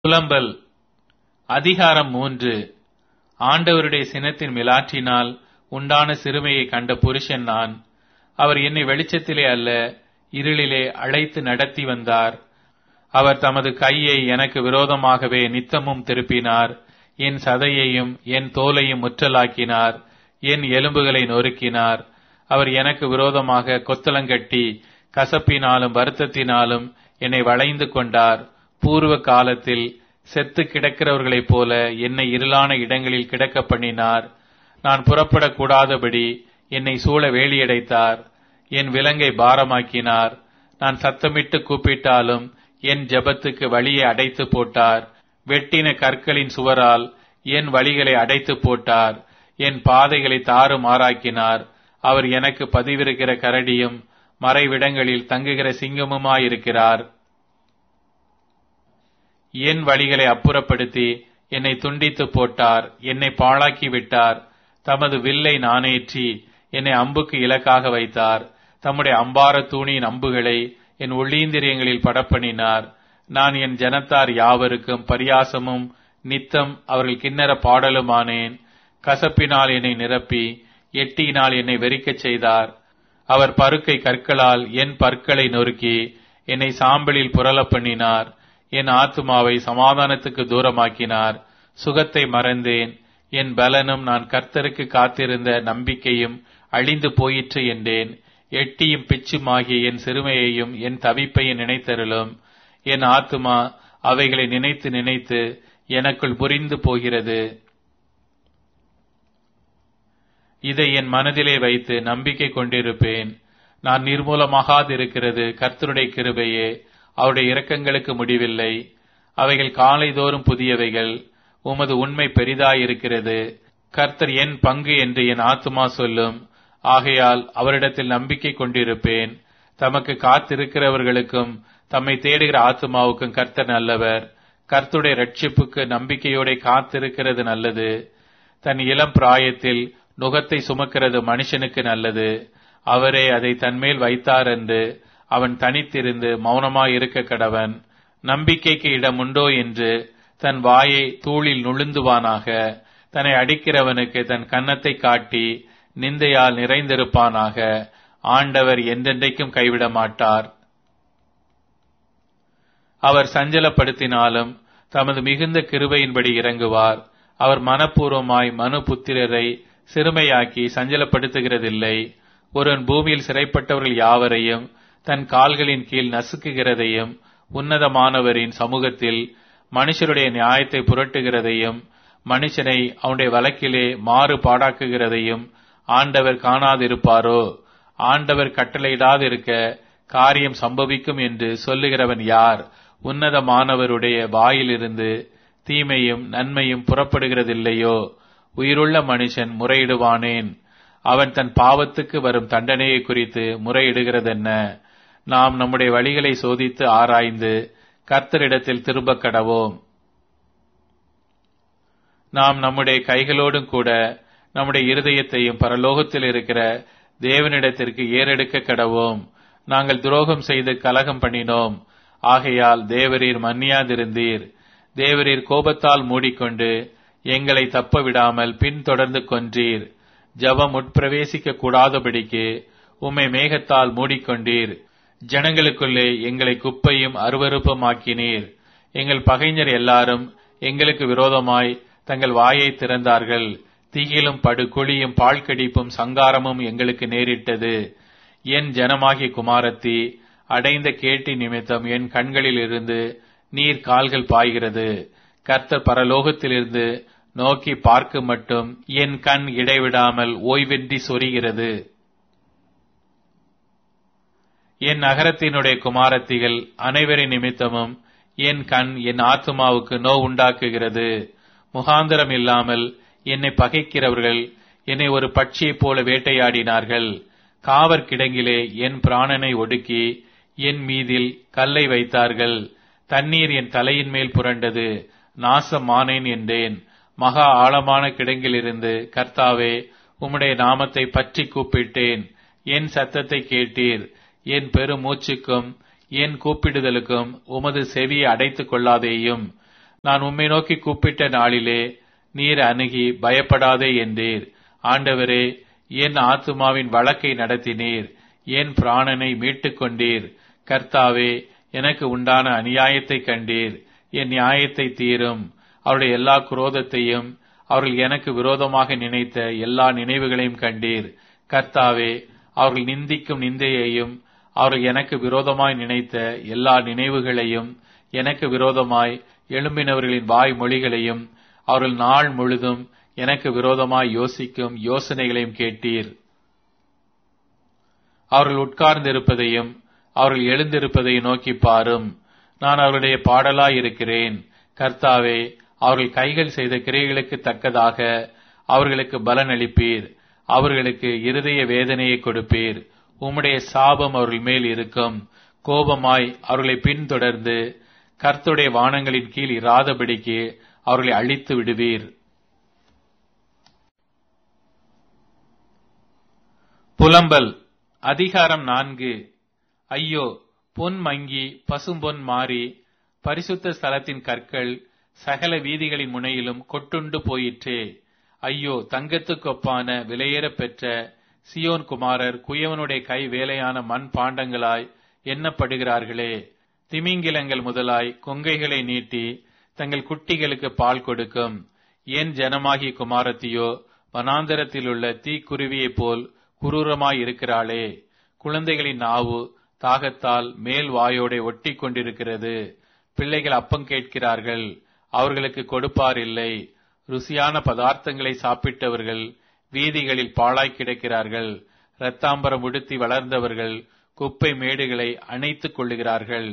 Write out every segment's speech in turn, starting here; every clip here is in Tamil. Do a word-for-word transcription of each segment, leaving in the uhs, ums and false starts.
புலம்பல் அதிகாரம் மூன்று. ஆண்டவருடைய சினத்தின் மிலாற்றினால் உண்டான சிறுமையை கண்ட புருஷன் நான். அவர் என்னை வெளிச்சத்திலே அல்ல இருளிலே அழைத்து நடத்தி வந்தார். அவர் தமது கையை எனக்கு விரோதமாகவே நித்தமும் திருப்பினார். என் சதையையும் என் தோலையும் முற்றலாக்கினார். என் எலும்புகளை நொறுக்கினார். அவர் எனக்கு விரோதமாக கொத்தளங்கட்டி கசப்பினாலும் வருத்தத்தினாலும் என்னை வளைந்து கொண்டார். பூர்வ காலத்தில் செத்து கிடக்கிறவர்களைப் போல என்னை இருளான இடங்களில் கிடக்க பண்ணினார். நான் புறப்படக்கூடாதபடி என்னை சூழ வேலியடைத்தார். என் விலங்கை பாரமாக்கினார். நான் சத்தமிட்டு கூப்பிட்டாலும் என் ஜெபத்துக்கு வழியை அடைத்து போட்டார். வெட்டின கற்களின் சுவரால் என் வழிகளை அடைத்து போட்டார். என் பாதைகளை தாறுமாறாக்கினார். அவர் எனக்கு பதிவிருக்கிற கரடியும் மறைவிடங்களில் தங்குகிற சிங்கமுமாயிருக்கிறார். என் வழிகளை அப்புறப்படுத்தி என்னை துண்டித்து போட்டார். என்னை பாழாக்கி விட்டார். தமது வில்லை நாணேற்றி என்னை அம்புக்கு இலக்காக வைத்தார். தம்முடைய அம்பார தூணியின் அம்புகளை என் உள்ளீந்திரியங்களில் படப்பண்ணினார். நான் என் ஜனத்தார் யாவருக்கும் பரியாசமும் நித்தம் அவர்கள் கிண்ணற பாடலுமானேன். கசப்பினால் என்னை நிரப்பி எட்டியினால் என்னை வெறிக்கச் செய்தார். அவர் பருக்கை கற்களால் என் பற்களை நொறுக்கி என்னை சாம்பலில் புரள பண்ணினார். என் ஆத்துமாவை சமாதானத்துக்கு தூரமாக்கினார். சுகத்தை மறந்தேன். என் பலனும் நான் கர்த்தருக்கு காத்திருந்த நம்பிக்கையும் அழிந்து போயிற்று என்றேன். எட்டியும் பிச்சுமாகிய என் சிறுமையையும் என் தவிப்பையும் நினைத்தருளும். என் ஆத்துமா அவைகளை நினைத்து நினைத்து எனக்குள் புரிந்து போகிறது. இதை என் மனதிலே வைத்து நம்பிக்கை கொண்டிருப்பேன். நான் நிர்மூலமாகாதிருக்கிறது கர்த்தருடைய கிருபையே. அவருடைய இரக்கங்களுக்கு முடிவில்லை. அவைகள் காலைதோறும் புதியவைகள். உமது உண்மை பெரிதாயிருக்கிறது. கர்த்தர் என் பங்கு என்று என் ஆத்துமா சொல்லும். ஆகையால் அவரிடத்தில் நம்பிக்கை கொண்டிருப்பேன். தமக்கு காத்திருக்கிறவர்களுக்கும் தம்மை தேடுகிற ஆத்துமாவுக்கும் கர்த்தர் நல்லவர். கர்த்தருடைய ரட்சிப்புக்கு நம்பிக்கையோட காத்திருக்கிறது நல்லது. தன் இளம் பிராயத்தில் நுகத்தை சுமக்கிறது மனுஷனுக்கு நல்லது. அவரே அதை தன்மேல் வைத்தார் என்று அவன் தனித்திருந்து மௌனமாயிருக்க கடவன். நம்பிக்கைக்கு இடம் உண்டோ என்று தன் வாயை தூளில் நுழுந்துவானாக. தன்னை அடிக்கிறவனுக்கு தன் கன்னத்தை காட்டி நிந்தையால் நிறைந்திருப்பானாக. ஆண்டவர் என்றென்றைக்கும் கைவிட மாட்டார். அவர் சஞ்சலப்படுத்தினாலும் தமது மிகுந்த கிருபையின்படி இறங்குவார். அவர் மனப்பூர்வமாய் மனு புத்திரரை சிறுமையாக்கி சஞ்சலப்படுத்துகிறதில்லை. ஒருவன் பூமியில் சிறைப்பட்டவர்கள் யாவரையும் தன் கால்களின் கீழ் நசுக்குகிறதையும் உன்னதமானவரின் சமூகத்தில் மனுஷருடைய நியாயத்தை புரட்டுகிறதையும் மனுஷனை அவனுடைய வழக்கிலே மாறுபாடாக்குகிறதையும் ஆண்டவர் காணாதிருப்பாரோ? ஆண்டவர் கட்டளையிடாதிருக்க காரியம் சம்பவிக்கும் என்று சொல்லுகிறவன் யார்? உன்னதமானவருடைய வாயிலிருந்து தீமையும் நன்மையும் புறப்படுகிறதில்லையோ? உயிருள்ள மனுஷன் முறையிடுவானேன்? அவன் தன் பாவத்துக்கு வரும் தண்டனையை குறித்து முறையிடுகிறதென்ன? நாம் நம்முடைய வழிகளை சோதித்து ஆராய்ந்து கர்த்தரிடத்தில் திரும்ப கடவோம். நாம் நம்முடைய கைகளோடும் கூட நம்முடைய இருதயத்தையும் பரலோகத்தில் இருக்கிற தேவனிடத்திற்கு ஏறெடுக்க கடவோம். நாங்கள் துரோகம் செய்து கலகம் பண்ணினோம். ஆகையால் தேவரீர் மன்னியாதிருந்தீர். தேவரீர் கோபத்தால் மூடிக்கொண்டு எங்களை தப்ப விடாமல் பின்தொடர்ந்து கொன்றீர். ஜபம் உட்பிரவேசிக்க கூடாதபடிக்கு உம்மை மேகத்தால் மூடிக்கொண்டீர். ஜனங்களுக்குள்ளே எங்களை குப்பையும் அருவருப்பமாக்கினீர். எங்கள் பகைஞர் எல்லாரும் எங்களுக்கு விரோதமாய் தங்கள் வாயை திறந்தார்கள். தீயிலும் படுகுழியும் பாழ்கடிப்பும் சங்காரமும் எங்களுக்கு நேரிட்டது. என் ஜனமாகிய குமாரத்தி, அடைந்த கேட்டி நிமித்தம் என் கண்களில் இருந்து நீர் கால்கள் பாய்கிறது. கர்த்தர் பரலோகத்திலிருந்து நோக்கி பார்க்க மட்டும் என் கண் இடைவிடாமல் ஓய்வின்றி சொரிகிறது. என் நகரத்தினுடைய குமாரத்திகள் அனைவரின் நிமித்தமும் என் கண் என் ஆத்துமாவுக்கு நோ உண்டாக்குகிறது. முகாந்திரம் இல்லாமல் என்னை பகைக்கிறவர்கள் என்னை ஒரு பட்சியைப் போல வேட்டையாடினார்கள். காவற் கிடங்கிலே என் பிராணனை ஒடுக்கி என் மீதில் கல்லை வைத்தார்கள். தண்ணீர் என் தலையின் மேல் புரண்டது. நாசமானேன் என்றேன். மகா ஆழமான கிடங்கிலிருந்து கர்த்தாவே உம்முடைய நாமத்தை பற்றி கூப்பிட்டேன். என் சத்தத்தை கேட்டீர். என் பெரு மூச்சுக்கும் என் கூப்பிடுதலுக்கும் உமது செவியை அடைத்துக் கொள்ளாதேயும். நான் உம்மை நோக்கி கூப்பிட்ட நாளிலே நீர் அணுகி பயப்படாதே என்றீர். ஆண்டவரே, என் ஆத்துமாவின் வழக்கை நடத்தினீர், என் பிராணனை மீட்டுக் கொண்டீர். கர்த்தாவே, எனக்கு உண்டான அநியாயத்தை கண்டீர், என் நியாயத்தை தீரும். அவருடைய எல்லா குரோதத்தையும் அவர்கள் எனக்கு விரோதமாக நினைத்த எல்லா நினைவுகளையும் கண்டீர். கர்த்தாவே, அவர்கள் நிந்திக்கும் நிந்தையையும் அவர்கள் எனக்கு விரோதமாய் நினைத்த எல்லா நினைவுகளையும் எனக்கு விரோதமாய் எழும்பினவர்களின் வாய் மொழிகளையும் அவர்கள் நாள் முழுதும் எனக்கு விரோதமாய் யோசிக்கும் யோசனைகளையும் கேட்டீர். அவர்கள் உட்கார்ந்திருப்பதையும் அவர்கள் எழுந்திருப்பதையும் நோக்கி பாரும். நான் அவருடைய பாடலாய் இருக்கிறேன். கர்த்தாவே, அவர்கள் கைகள் செய்த கிரியைகளுக்கு தக்கதாக அவர்களுக்கு பலன் அளிப்பீர். அவர்களுக்கு இருதய வேதனையை கொடுப்பீர். உம்முடைய சாபம் அவர்கள் மேல் இருக்கும். கோபமாய் அவர்களை பின்தொடர்ந்து கர்த்தருடைய வானங்களின் கீழ் இராதபடிக்கு அவர்களை அழித்து விடுவீர். புலம்பல். அதிகாரம் நான்கு. ஐயோ, பொன் மங்கி பசும்பொன் மாறி பரிசுத்த ஸ்தலத்தின் கற்கள் சகல வீதிகளின் முனையிலும் கொட்டுண்டு போயிற்றே. ஐயோ, தங்கத்துக்கொப்பான விலையேறப் பெற்ற சியோன் குமாரர் குயவனுடைய கை வேலையான மண் பாண்டங்களாய் எண்ணப்படுகிறார்களே. திமிங்கிலங்கள் முதலாய் கொங்கைகளை நீட்டி தங்கள் குட்டிகளுக்கு பால் கொடுக்கும் என் ஜனமாகிய குமாரத்தியோ வனாந்தரத்திலுள்ள தீக்குருவியைப் போல் குரூரமாய் இருக்கிறாளே. குழந்தைகளின் நாவு தாகத்தால் மேல் வாயோட ஒட்டி கொண்டிருக்கிறது. பிள்ளைகள் அப்பம் கேட்கிறார்கள், அவர்களுக்கு கொடுப்பார் இல்லை. ருசியான பதார்த்தங்களை சாப்பிட்டவர்கள் வீதிகளில் பாழாய் கிடக்கிறார்கள். இரத்தாம்பரம் உடுத்தி வளர்ந்தவர்கள் குப்பை மேடுகளை அணைத்துக் கொள்ளுகிறார்கள்.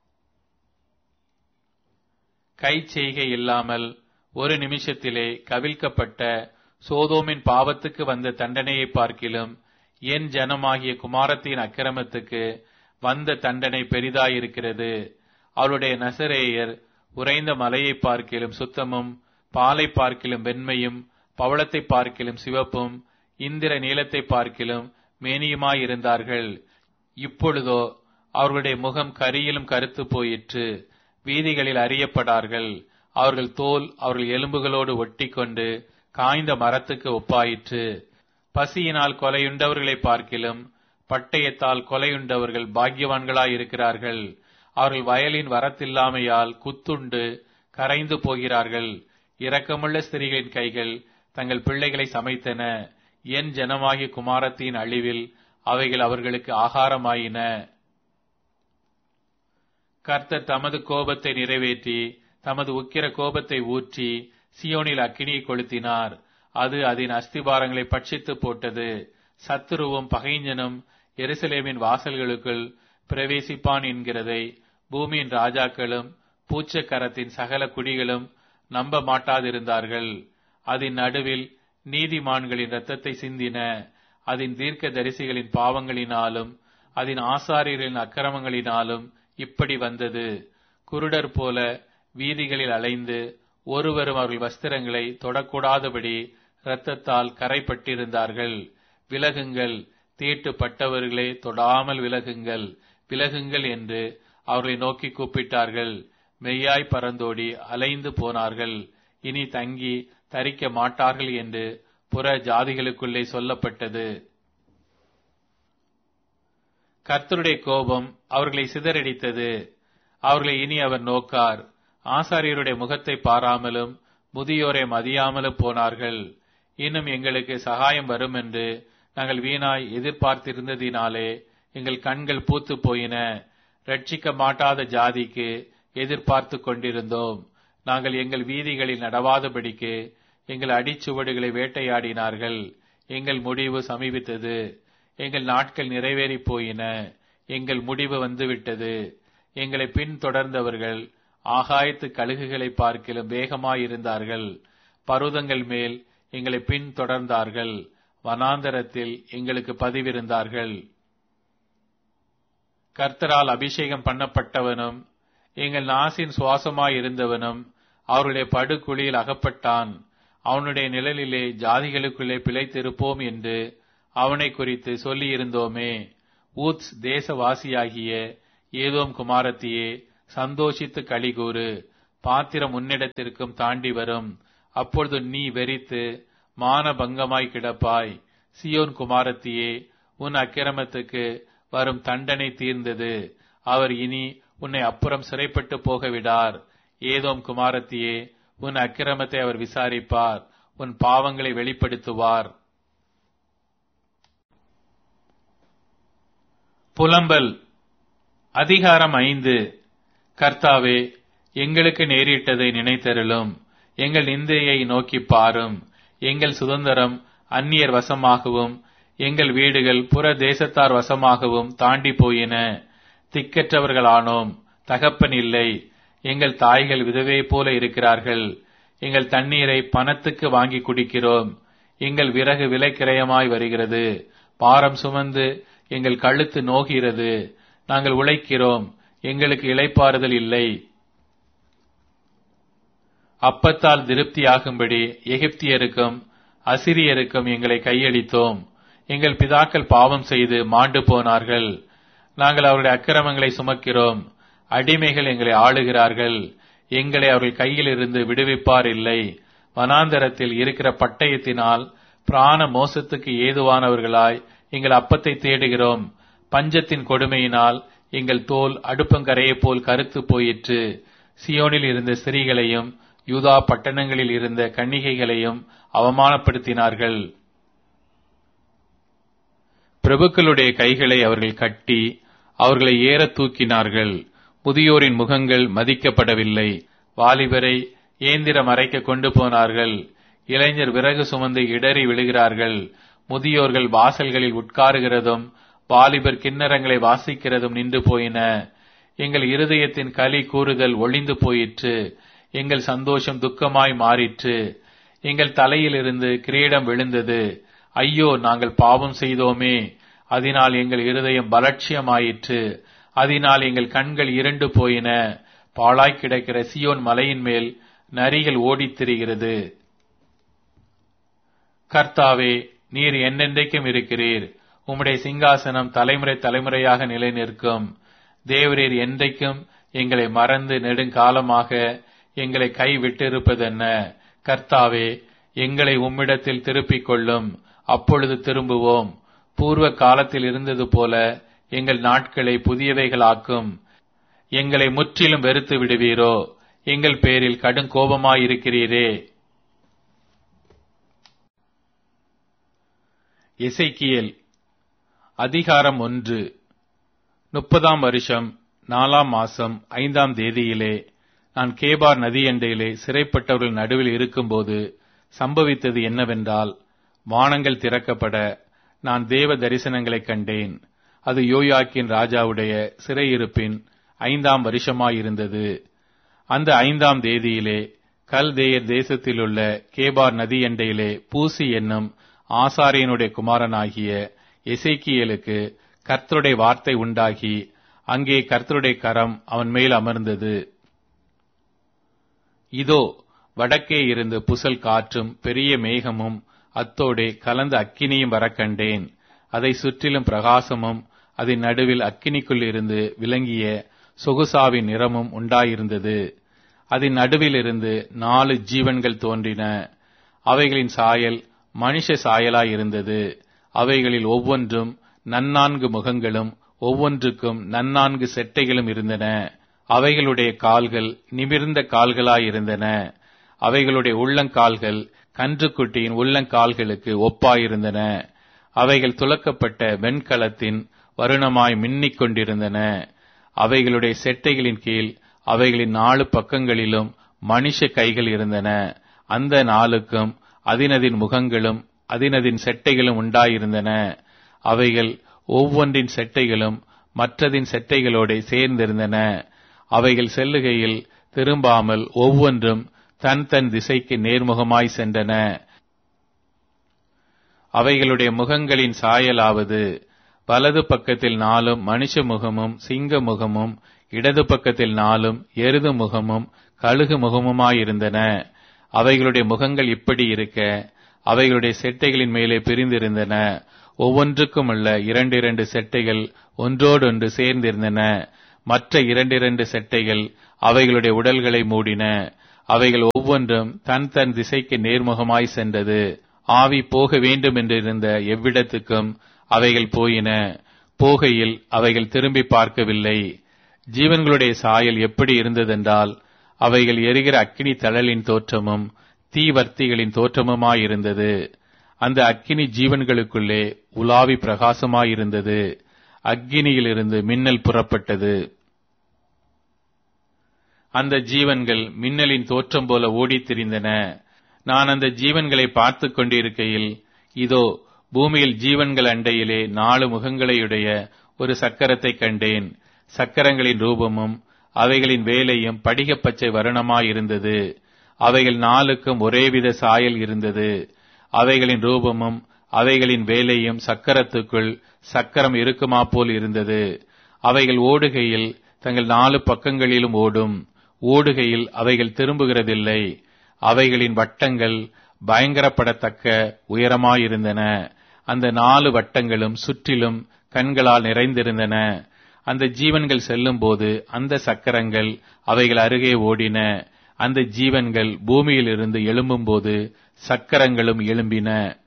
கை செய்கை இல்லாமல் ஒரு நிமிஷத்திலே கவிழ்க்கப்பட்ட சோதோமின் பாவத்துக்கு வந்த தண்டனையை பார்க்கிலும் என் ஜனமாகிய குமாரத்தின் அக்கிரமத்துக்கு வந்த தண்டனை பெரிதாயிருக்கிறது. அவளுடைய நசரேயர் உறைந்த மலையை பார்க்கிலும் சுத்தமும், பாலை பார்க்கிலும் வெண்மையும், பவளத்தை பார்க்கிலும் சிவப்பும், இந்திர நீலத்தை பார்க்கிலும் மேனியுமாயிருந்தார்கள். இப்பொழுதோ அவர்களுடைய முகம் கரியிலும் கருத்து போயிற்று. வீதிகளில் அறியப்படார்கள். அவர்கள் தோல் அவர்கள் எலும்புகளோடு ஒட்டி கொண்டு காய்ந்த மரத்துக்கு ஒப்பாயிற்று. பசியினால் கொலையுண்டவர்களை பார்க்கிலும் பட்டயத்தால் கொலையுண்டவர்கள் பாக்கியவான்களாயிருக்கிறார்கள். அவர்கள் வயலின் வரத்தில்லாமையால் குத்துண்டு கரைந்து போகிறார்கள். இரக்கமுள்ள ஸ்திரீகளின் கைகள் தங்கள் பிள்ளைகளை சமைத்தன. என் ஜனமாகிய குமாரத்தின் அழிவில் அவைகள் அவர்களுக்கு ஆகாரமாயின. கர்த்தர் தமது கோபத்தை நிறைவேற்றி தமது உக்கிர கோபத்தை ஊற்றி சியோனில் அக்கினியை கொளுத்தினார். அது அதன் அஸ்திபாரங்களை பட்சித்து போட்டது. சத்துருவும் பகைஞனும் எருசலேமின் வாசல்களுக்குள் பிரவேசிப்பான் என்கிறதை பூமியின் ராஜாக்களும் பூச்சக்கரத்தின் சகல குடிகளும் நம்ப மாட்டாதிருந்தார்கள். அதன் நடுவில் நீதிமான்களின் இரத்தத்தை சிந்தின. அதன் தீர்க்க தரிசிகளின் பாவங்களினாலும் அதன் ஆசாரியர்களின் அக்கிரமங்களினாலும் இப்படி வந்தது. குருடர் போல வீதிகளில் அலைந்து ஒருவரும் அவர்கள் வஸ்திரங்களை தொடக்கூடாதபடி இரத்தத்தால் கரைப்பட்டிருந்தார்கள். விலகுங்கள், தீட்டுப்பட்டவர்களே, தொடாமல் விலகுங்கள், விலகுங்கள் என்று அவர்களை நோக்கி கூப்பிட்டார்கள். மெய்யாய் பறந்தோடி அலைந்து போனார்கள். இனி தங்கி தரிக்க மாட்டார்கள் என்று புற ஜாதிகளுக்குள்ளே சொல்லப்பட்டது. கர்த்தருடைய கோபம் அவர்களை சிதறடித்தது. அவர்களை இனி அவர் நோக்கார். ஆசாரியருடைய முகத்தை பாராமலும் முதியோரை மதியாமலும் போனார்கள். இன்னும் எங்களுக்கு சகாயம் வரும் என்று நாங்கள் வீணாய் எதிர்பார்த்திருந்ததினாலே எங்கள் கண்கள் பூத்து போயின. ரட்சிக்க மாட்டாத ஜாதிக்கு எதிர்பார்த்து கொண்டிருந்தோம். நாங்கள் எங்கள் வீதிகளில் நடவாதபடிக்கு எங்கள் அடிச்சுவடுகளை வேட்டையாடினார்கள். எங்கள் முடிவு சமீபித்தது. எங்கள் நாட்கள் நிறைவேறி போயின. எங்கள் முடிவு வந்துவிட்டது. எங்களை பின் தொடர்ந்தவர்கள் ஆகாயத்து கழுகுகளை பார்க்கிலும் வேகமாயிருந்தார்கள். பர்வதங்கள் மேல் எங்களை பின் தொடர்ந்தார்கள். வனாந்தரத்தில் எங்களுக்கு பதிவிருந்தார்கள். கர்த்தரால் அபிஷேகம் பண்ணப்பட்டவனும் எங்கள் நாசின் சுவாசமாயிருந்தவனும் அவருடைய படுகுழியில் அகப்பட்டான். அவனுடைய நிழலிலே ஜாதிகளுக்குள்ளே பிழைத்திருப்போம் என்று அவனை குறித்து சொல்லியிருந்தோமே. ஊத்ஸ் தேசவாசியாகிய ஏதோம் குமாரத்தியே, சந்தோஷித்து களிகூறு. பாத்திரம் உன்னிடத்திற்கும் தாண்டி வரும். அப்பொழுது நீ வெறித்து மானபங்கமாய் கிடப்பாய். சியோன் குமாரத்தியே, உன் அக்கிரமத்துக்கு வரும் தண்டனை தீர்ந்தது. அவர் இனி உன்னை அப்புறம் சிறைப்பட்டு போகவிடார். ஏதோம் குமாரத்தியே, உன் அக்கிரமத்தை அவர் விசாரிப்பார், உன் பாவங்களை வெளிப்படுத்துவார். புலம்பல். அதிகாரம் ஐந்து. கர்த்தாவே, எங்களுக்கு நேரிட்டதை நினைத்தருளும். எங்கள் நிந்தையை நோக்கி பாரும். எங்கள் சுதந்திரம் அந்நியர் வசமாகவும் எங்கள் வீடுகள் புற தேசத்தார் வசமாகவும் தாண்டி போயின. திக்கற்றவர்களானோம், தகப்பன் இல்லை. எங்கள் தாய்கள் விதவை போல இருக்கிறார்கள். எங்கள் தண்ணீரை பணத்துக்கு வாங்கி குடிக்கிறோம். எங்கள் விறகு விலைக்கிரயமாய் வருகிறது. பாரம் சுமந்து எங்கள் கழுத்து நோகிறது. நாங்கள் உழைக்கிறோம், எங்களுக்கு இளைப்பாறுதல் இல்லை. அப்பத்தால் திருப்தியாகும்படி எகிப்தியருக்கும் அசிரியருக்கும் எங்களை கையளித்தோம். எங்கள் பிதாக்கள் பாவம் செய்து மாண்டு போனார்கள். நாங்கள் அவருடைய அக்கிரமங்களை சுமக்கிறோம். அடிமைகள் எங்களை ஆளுகிறார்கள். எங்களை அவர்கள் கையில் இருந்து விடுவிப்பார் இல்லை. வனாந்தரத்தில் இருக்கிற பட்டயத்தினால் பிராண மோசத்துக்கு ஏதுவானவர்களாய் எங்கள் அப்பத்தை தேடுகிறோம். பஞ்சத்தின் கொடுமையினால் எங்கள் தோல் அடுப்பங்கரையைப் போல் கருத்து போயிற்று. சியோனில் இருந்த ஸ்திரீகளையும் யூதா பட்டணங்களில் இருந்த கன்னிகைகளையும் அவமானப்படுத்தினார்கள். பிரபுக்களுடைய கைகளை அவர்கள் கட்டி அவர்களை ஏற தூக்கினார்கள். முதியோரின் முகங்கள் மதிக்கப்படவில்லை. வாலிபரை ஏந்திரம் அரைக்க கொண்டு போனார்கள். இளைஞர் விறகு சுமந்து இடறி விழுகிறார்கள். முதியோர்கள் வாசல்களில் உட்காருகிறதும் வாலிபர் கிண்ணறங்களை வாசிக்கிறதும் நின்று போயின. எங்கள் இருதயத்தின் களி கூறுதல் ஒளிந்து போயிற்று. எங்கள் சந்தோஷம் துக்கமாய் மாறிற்று. எங்கள் தலையிலிருந்து கிரீடம் விழுந்தது. ஐயோ, நாங்கள் பாவம் செய்தோமே, அதனால் எங்கள் இருதயம் பலட்சியமாயிற்று. அதனால் எங்கள் கண்கள் இருண்டு போயின. பாழாய் கிடக்கிற சியோன் மலையின் மேல் நரிகள் ஓடித் திரிகிறது. கர்த்தாவே, நீர் என்னென்றைக்கும் இருக்கிறீர். உம்முடைய சிங்காசனம் தலைமுறை தலைமுறையாக நிலை நிற்கும். தேவரீர் என்றைக்கும் எங்களை மறந்து நெடுங்காலமாக எங்களை கை விட்டிருப்பதென்ன? கர்த்தாவே, எங்களை உம்மிடத்தில் திருப்பிக் கொள்ளும், அப்பொழுது திரும்புவோம். பூர்வ காலத்தில் இருந்தது போல எங்கள் நாட்களை புதியவைகளாக்கும். எங்களை முற்றிலும் வெறுத்து விடுவீரோ? எங்கள் பேரில் கடும் கோபமாயிருக்கிறீரே. எசேக்கியேல். அதிகாரம் ஒன்று. முப்பதாம் வருஷம் நாலாம் மாசம் ஐந்தாம் தேதியிலே நான் கேபார் நதியண்டையிலே சிறைப்பட்டவர்கள் நடுவில் இருக்கும்போது சம்பவித்தது என்னவென்றால், வானங்கள் திறக்கப்பட நான் தேவ தரிசனங்களைக் கண்டேன். அது யோயாக்கின் ராஜாவுடைய சிறையிருப்பின் ஐந்தாம் வருஷமாயிருந்தது. அந்த ஐந்தாம் தேதியிலே கல்தேயர் தேசத்திலுள்ள கேபார் நதியண்டையிலே பூசி என்னும் ஆசாரியனுடைய குமாரனாகிய எசேக்கியேலுக்கு கர்த்தருடைய வார்த்தை உண்டாகி, அங்கே கர்த்தருடைய கரம் அவன் மேல் அமர்ந்தது. இதோ, வடக்கே இருந்து புசல் காற்றும் பெரிய மேகமும் அத்தோடே கலந்த அக்கினியும் வரக் கண்டேன். அதை சுற்றிலும் பிரகாசமும் அதன் நடுவில் அக்கினிக்குள் இருந்து விளங்கிய சொகுசாவின் நிறமும் உண்டாயிருந்தது. அதன் நடுவில் இருந்து நாலு ஜீவன்கள் தோன்றின. அவைகளின் சாயல் மனுஷ சாயலாயிருந்தது. அவைகளில் ஒவ்வொன்றும் நன்னான்கு முகங்களும் ஒவ்வொன்றுக்கும் நன்னான்கு செட்டைகளும் இருந்தன. அவைகளுடைய கால்கள் நிமிர்ந்த கால்களாயிருந்தன. அவைகளுடைய உள்ளங்கால்கள் கன்றுக்குட்டியின் உள்ளங்கால்களுக்கு ஒப்பாயிருந்தன. அவைகள் துலக்கப்பட்ட வெண்கலத்தின் வருணமாய் மின்னிக் கொண்டிருந்தன. அவைகளுடைய செட்டைகளின் கீழ் அவைகளின் நாலு பக்கங்களிலும் மனுஷ கைகள் இருந்தன. அந்த நாளுக்கும் அதினதின் முகங்களும் அதினதின் செட்டைகளும் உண்டாயிருந்தன. அவைகள் ஒவ்வொன்றின் செட்டைகளும் மற்றதின் செட்டைகளோட சேர்ந்திருந்தன. அவைகள் செல்லுகையில் திரும்பாமல் ஒவ்வொன்றும் தன் தன் திசைக்கு நேர்முகமாய் சென்றன. அவைகளுடைய முகங்களின் சாயலாவது, வலது பக்கத்தில் நாலும் மனுஷ முகமும் சிங்க முகமும், இடது பக்கத்தில் நாலும் எருது முகமும் கழுகு முகமுமாயிருந்தன. அவைகளுடைய முகங்கள் இப்படி இருக்க, அவைகளுடைய செட்டைகளின் மேலே பிரிந்திருந்தன. ஒவ்வொன்றுக்கும் உள்ள இரண்டு இரண்டு செட்டைகள் ஒன்றோடொன்று சேர்ந்திருந்தன. மற்ற இரண்டு இரண்டு செட்டைகள் அவைகளுடைய உடல்களை மூடின. அவைகள் ஒவ்வொன்றும் தன் தன் திசைக்கு நேர்முகமாய் சென்றது. ஆவி போக வேண்டும் என்றிருந்த எவ்விடத்துக்கும் அவைகள் போயின. போகையில் அவைகள் திரும்பி பார்க்கவில்லை. ஜீவன்களுடைய சாயல் எப்படி இருந்ததென்றால், அவைகள் எரிகிற அக்கினி தழலின் தோற்றமும் தீவர்த்திகளின் தோற்றமுமாயிருந்தது. அந்த அக்கினி ஜீவன்களுக்குள்ளே உலாவி பிரகாசமாயிருந்தது. அக்கினியிலிருந்து மின்னல் புறப்பட்டது. அந்த ஜீவன்கள் மின்னலின் தோற்றம் போல ஓடித் திரிந்தன. நான் அந்த ஜீவன்களை பார்த்து கொண்டிருக்கையில், இதோ பூமியில் ஜீவன்கள் அண்டையிலே நாலு முகங்களையுடைய ஒரு சக்கரத்தை கண்டேன். சக்கரங்களின் ரூபமும் அவைகளின் வேலையும் படிகப் பச்சை வருணமாயிருந்தது. அவைகள் நாலுக்கும் ஒரேவித சாயல் இருந்தது. அவைகளின் ரூபமும் அவைகளின் வேலையும் சக்கரத்துக்குள் சக்கரம் இருக்குமா போல் இருந்தது. அவைகள் ஓடுகையில் தங்கள் நாலு பக்கங்களிலும் ஓடும். ஓடுகையில் அவைகள் திரும்புகிறதில்லை. அவைகளின் வட்டங்கள் பயங்கரப்படத்தக்க உயரமாயிருந்தன. அந்த நாலு வட்டங்களும் சுற்றிலும் கண்களால் நிறைந்திருந்தன. அந்த ஜீவன்கள் செல்லும் போது அந்த சக்கரங்கள் அவைகள் அருகே ஓடின. அந்த ஜீவன்கள் பூமியில் இருந்து எழும்பும் போது சக்கரங்களும் எழும்பின.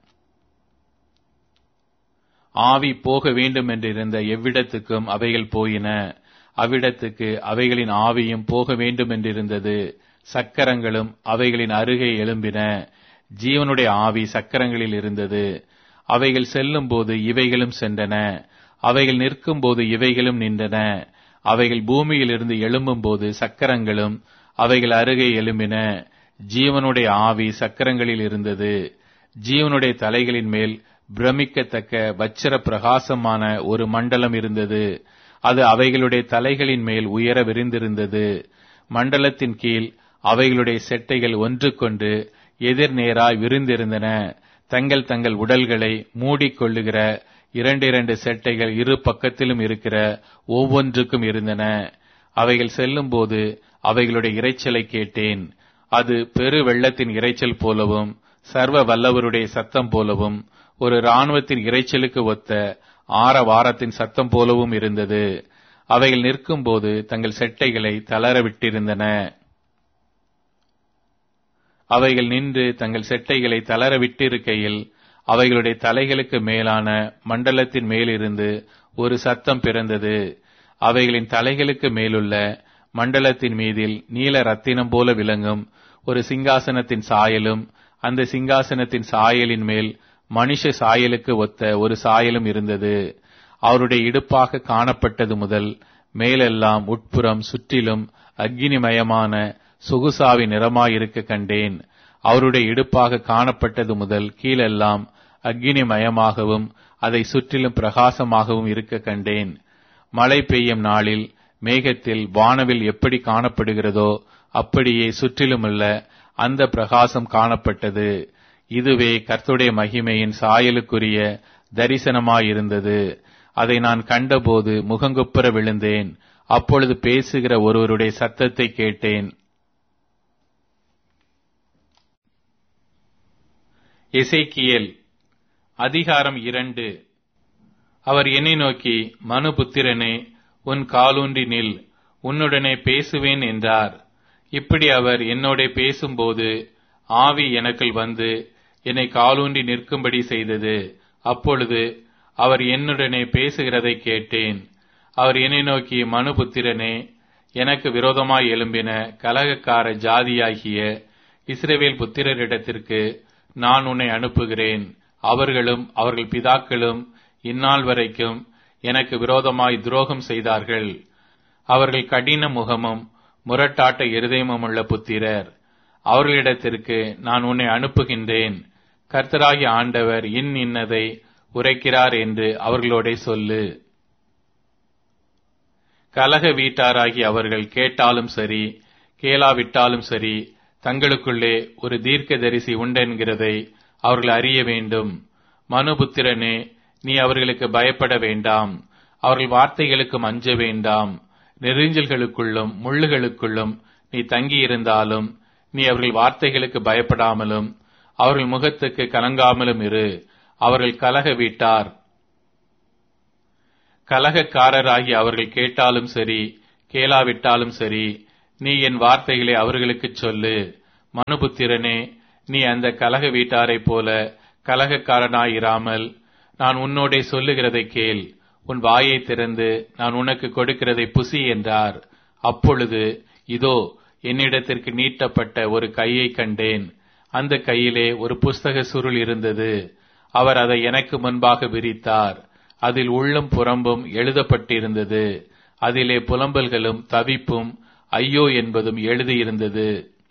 ஆவி போக வேண்டும் என்றிருந்த எவ்விடத்துக்கும் அவைகள் போயின. அவ்விடத்துக்கு அவைகளின் ஆவியும் போக வேண்டும் என்றிருந்தது. சக்கரங்களும் அவைகளின் அருகே எழும்பின. ஜீவனுடைய ஆவி சக்கரங்களில் இருந்தது. அவைகள் செல்லும் போது இவைகளும் சென்றன. அவைகள் நிற்கும் போது இவைகளும் நின்றன. அவைகள் பூமியில் இருந்து எழும்பும் போது சக்கரங்களும் அவைகள் அருகே எழும்பின. ஜீவனுடைய ஆவி சக்கரங்களில் இருந்தது. ஜீவனுடைய தலைகளின் மேல் பிரமிக்கத்தக்க வச்சிர பிரகாசமான ஒரு மண்டலம் இருந்தது. அது அவைகளுடைய தலைகளின் மேல் உயர விரிந்திருந்தது. மண்டலத்தின் கீழ் அவைகளுடைய செட்டைகள் ஒன்றுக்கொன்று எதிர் நேராய் விரிந்திருந்தன. தங்கள் தங்கள் உடல்களை மூடிக்கொள்ளுகிற இரண்டிரண்டு செட்டைகள் இரு பக்கத்திலும் இருக்கிற ஒவ்வொன்றுக்கும் இருந்தன. அவைகள் செல்லும் போது அவைகளுடைய இரைச்சலை கேட்டேன். அது பெரு வெள்ளத்தின் இரைச்சல் போலவும் சர்வ வல்லவருடைய சத்தம் போலவும் ஒரு இராணுவத்தின் இரைச்சலுக்கு ஒத்த ஆரவாரத்தின் சத்தம் போலவும் இருந்தது. அவைகள் நிற்கும் போது தங்கள் செட்டைகளை தளர விட்டிருந்தன. அவைகள் நின்று தங்கள் செட்டைகளை தளர விட்டிருக்கையில் அவைகளுடைய தலைகளுக்கு மேலான மண்டலத்தின் மேலிருந்து ஒரு சத்தம் பிறந்தது. அவைகளின் தலைகளுக்கு மேலுள்ள மண்டலத்தின் மீதில் நீல ரத்தினம் போல விளங்கும் ஒரு சிங்காசனத்தின் சாயலும், அந்த சிங்காசனத்தின் சாயலின் மேல் மனுஷ சாயலுக்கு ஒத்த ஒரு சாயலும் இருந்தது. அவருடைய இடுப்பாக காணப்பட்டது முதல் மேலெல்லாம் உட்புறம் சுற்றிலும் அக்கினிமயமான சொகுசாவி நிறமாயிருக்க கண்டேன். அவருடைய இடுப்பாக காணப்பட்டது முதல் கீழெல்லாம் அக்கினிமயமாகவும் அதை சுற்றிலும் பிரகாசமாகவும் இருக்க கண்டேன். மழை பெய்யும் நாளில் மேகத்தில் வானவில் எப்படி காணப்படுகிறதோ அப்படியே சுற்றிலுமுள்ள அந்த பிரகாசம் காணப்பட்டது. இதுவே கர்த்தருடைய மகிமையின் சாயலுக்குரிய தரிசனமாயிருந்தது. அதை நான் கண்டபோது முகங்குப்புற விழுந்தேன். அப்பொழுது பேசுகிற ஒருவருடைய சத்தத்தை கேட்டேன். எசேக்கியேல் அதிகாரம் இரண்டு. அவர் என்னை நோக்கி, மனுபுத்திரனே, உன் காலூன்றி நில், உன்னுடனே பேசுவேன் என்றார். இப்படி அவர் என்னோட பேசும்போது ஆவி எனக்குள் வந்து என்னை காலூன்றி நிற்கும்படி செய்தது. அப்பொழுது அவர் என்னுடனே பேசுகிறதை கேட்டேன். அவர் என்னை நோக்கி, மனுபுத்திரனே, எனக்கு விரோதமாய் எழும்பின கலகக்கார ஜாதியாகிய இஸ்ரவேல் புத்திரரிடத்திற்கு நான் உன்னை அனுப்புகிறேன். அவர்களும் அவர்கள் பிதாக்களும் இந்நாள் வரைக்கும் எனக்கு விரோதமாய் துரோகம் செய்தார்கள். அவர்கள் கடின முகமும் முரட்டாட்ட இருதயமுமுள்ள புத்திரர். அவர்களிடத்திற்கு நான் உன்னை அனுப்புகின்றேன். கர்த்தராகிய ஆண்டவர் இன் இன்னதை உரைக்கிறார் என்று அவர்களோட சொல்லு. கலக வீட்டாராகி அவர்கள் கேட்டாலும் சரி கேளாவிட்டாலும் சரி, தங்களுக்குள்ளே ஒரு தீர்க்கதரிசி உண்டென்கிறதை அவர்கள் அறிய வேண்டும். மனுபுத்திரனே, நீ அவர்களுக்கு பயப்பட வேண்டாம். அவர்கள் வார்த்தைகளுக்கு அஞ்ச வேண்டாம். நெறிஞ்சல்களுக்குள்ளும் முள்ளுகளுக்குள்ளும் நீ தங்கியிருந்தாலும் நீ அவர்கள் வார்த்தைகளுக்கு பயப்படாமலும் அவர்கள் முகத்துக்கு கலங்காமலும் இரு. அவர்கள் கலக வீட்டார். கலகக்காரராகி அவர்கள் கேட்டாலும் சரி கேளாவிட்டாலும் சரி, நீ என் வார்த்தைகளை அவர்களுக்குச் சொல்லு. மனுபுத்திரனே, நீ அந்த கலக வீட்டாரைப் போல கலகக்காரனாயிராமல் நான் உன்னோடே சொல்லுகிறதை கேள். உன் வாயை திறந்து நான் உனக்கு கொடுக்கிறதை புசி என்றார். அப்பொழுது இதோ, என்னிடத்திற்கு நீட்டப்பட்ட ஒரு கையை கண்டேன். அந்த கையிலே ஒரு புஸ்தக சுருள் இருந்தது. அவர் அதை எனக்கு முன்பாக விரித்தார். அதில் உள்ளும் புறம்பும் எழுதப்பட்டிருந்தது. அதிலே புலம்பல்களும் தவிப்பும் ஐயோ என்பதும் எழுதியிருந்தது.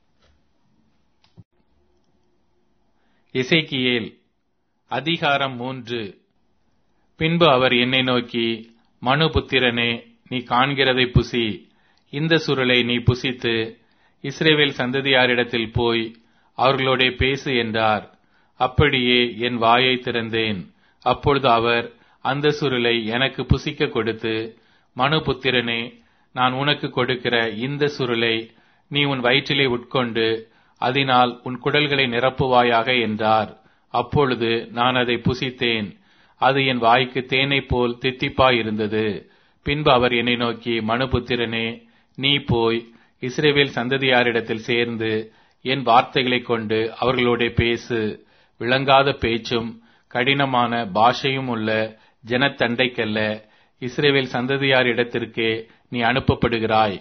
எசேக்கியேல் அதிகாரம் மூன்று. பின்பு அவர் என்னை நோக்கி, மனுபுத்திரனே, நீ காண்கிறதை புசி. இந்த சுருளை நீ புசித்து இஸ்ரவேல் சந்ததியாரிடத்தில் போய் அவர்களோடே பேசு என்றார். அப்படியே என் வாயை திறந்தேன். அப்பொழுது அவர் அந்த சுருளை எனக்கு புசிக்க கொடுத்து, மனுபுத்திரனே, நான் உனக்கு கொடுக்கிற இந்த சுருளை நீ உன் வயிற்றிலே உட்கொண்டு அதனால் உன் குடல்களை நிரப்புவாயாக என்றார். அப்பொழுது நான் அதை புசித்தேன். அது என் வாய்க்கு தேனை போல் தித்திப்பாயிருந்தது. பின்பு அவர் என்னை நோக்கி, மனுபுத்திரனே, நீ போய் இஸ்ரவேல் சந்ததியாரிடத்தில் சேர்ந்து என் வார்த்தைகளை கொண்டு அவர்களோட பேசு. விளங்காத பேச்சும் கடினமான பாஷையும் உள்ள ஜனத்தண்டைக்கல்ல, இஸ்ரவேல் சந்ததியாரிடத்திற்கே நீ அனுப்பப்படுகிறாய்.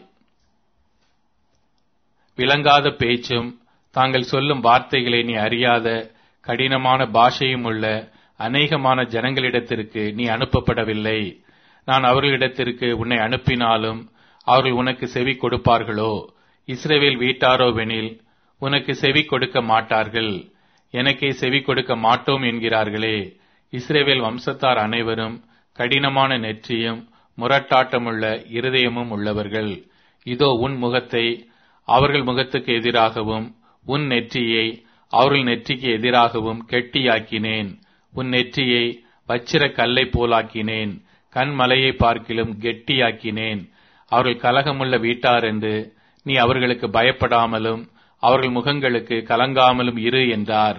விளங்காத பேச்சும் தாங்கள் சொல்லும் வார்த்தைகளை நீ அறியாத கடினமான பாஷையும் உள்ள அநேகமான ஜனங்களிடத்திற்கு நீ அனுப்பப்படவில்லை. நான் அவர்களிடத்திற்கு உன்னை அனுப்பினாலும் அவர்கள் உனக்கு செவி கொடுப்பார்களோ? இஸ்ரவேல் வீட்டாரோவெனில் உனக்கு செவி கொடுக்க மாட்டார்கள். எனக்கே செவி கொடுக்க மாட்டோம் என்கிறார்களே. இஸ்ரவேல் வம்சத்தார் அனைவரும் கடினமான நெற்றியும் முரட்டாட்டமுள்ள இருதயமும் உள்ளவர்கள். இதோ, உன் முகத்தை அவர்கள் முகத்துக்கு எதிராகவும் உன் நெற்றியை அவர்கள் நெற்றிக்கு எதிராகவும் கெட்டியாக்கினேன். உன் நெற்றியை வச்சிர கல்லை போலாக்கினேன். கண்மலையை பார்க்கிலும் கெட்டியாக்கினேன். அவர்கள் கலகமுள்ள வீட்டார் என்று நீ அவர்களுக்கு பயப்படாமலும் அவர்கள் முகங்களுக்கு கலங்காமலும் இரு என்றார்.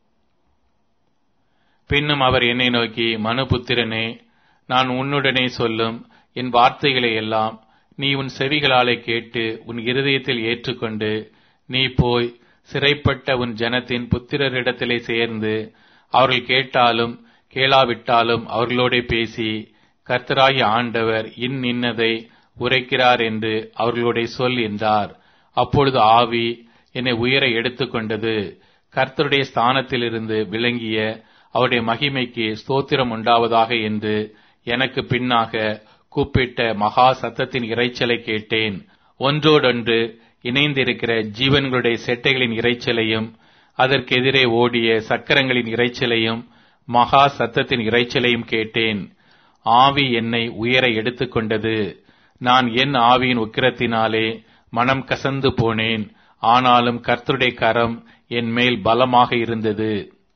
பின்னும் அவர் என்னை நோக்கி, மனுபுத்திரனே, நான் உன்னுடனே சொல்லும் என் வார்த்தைகளை எல்லாம் நீ உன் செவிகளாலே கேட்டு உன் இருதயத்தில் ஏற்றுக்கொண்டு நீ போய் சிறைப்பட்ட உன் ஜனத்தின் புத்திரரிடத்திலே சேர்ந்து அவர்கள் கேட்டாலும் கேளாவிட்டாலும் அவர்களோட பேசி, கர்த்தராகிய ஆண்டவர் இன் இன்னதை உரைக்கிறார் என்று அவர்களோட சொல் என்றார். அப்பொழுது ஆவி என்னை உயர எடுத்துக்கொண்டது. கர்த்தருடைய ஸ்தானத்திலிருந்து விளங்கிய அவருடைய மகிமைக்கு ஸ்தோத்திரம் உண்டாவதாக என்று எனக்கு பின்னாக கூப்பிட்ட மகா சத்தத்தின் இரைச்சலை கேட்டேன். ஒன்றோடொன்று இணைந்திருக்கிற ஜீவன்களுடைய செட்டைகளின் இரைச்சலையும் அதற்கெதிரே ஓடிய சக்கரங்களின் இரைச்சலையும் மகா சத்தத்தின் இரைச்சலையும் கேட்டேன். ஆவி என்னை உயர எடுத்துக்கொண்டது. நான் என் ஆவியின் உக்கிரத்தினாலே மனம் கசந்து போனேன். ஆனாலும் கர்த்தருடைய கரம் என் மேல் பலமாக இருந்தது.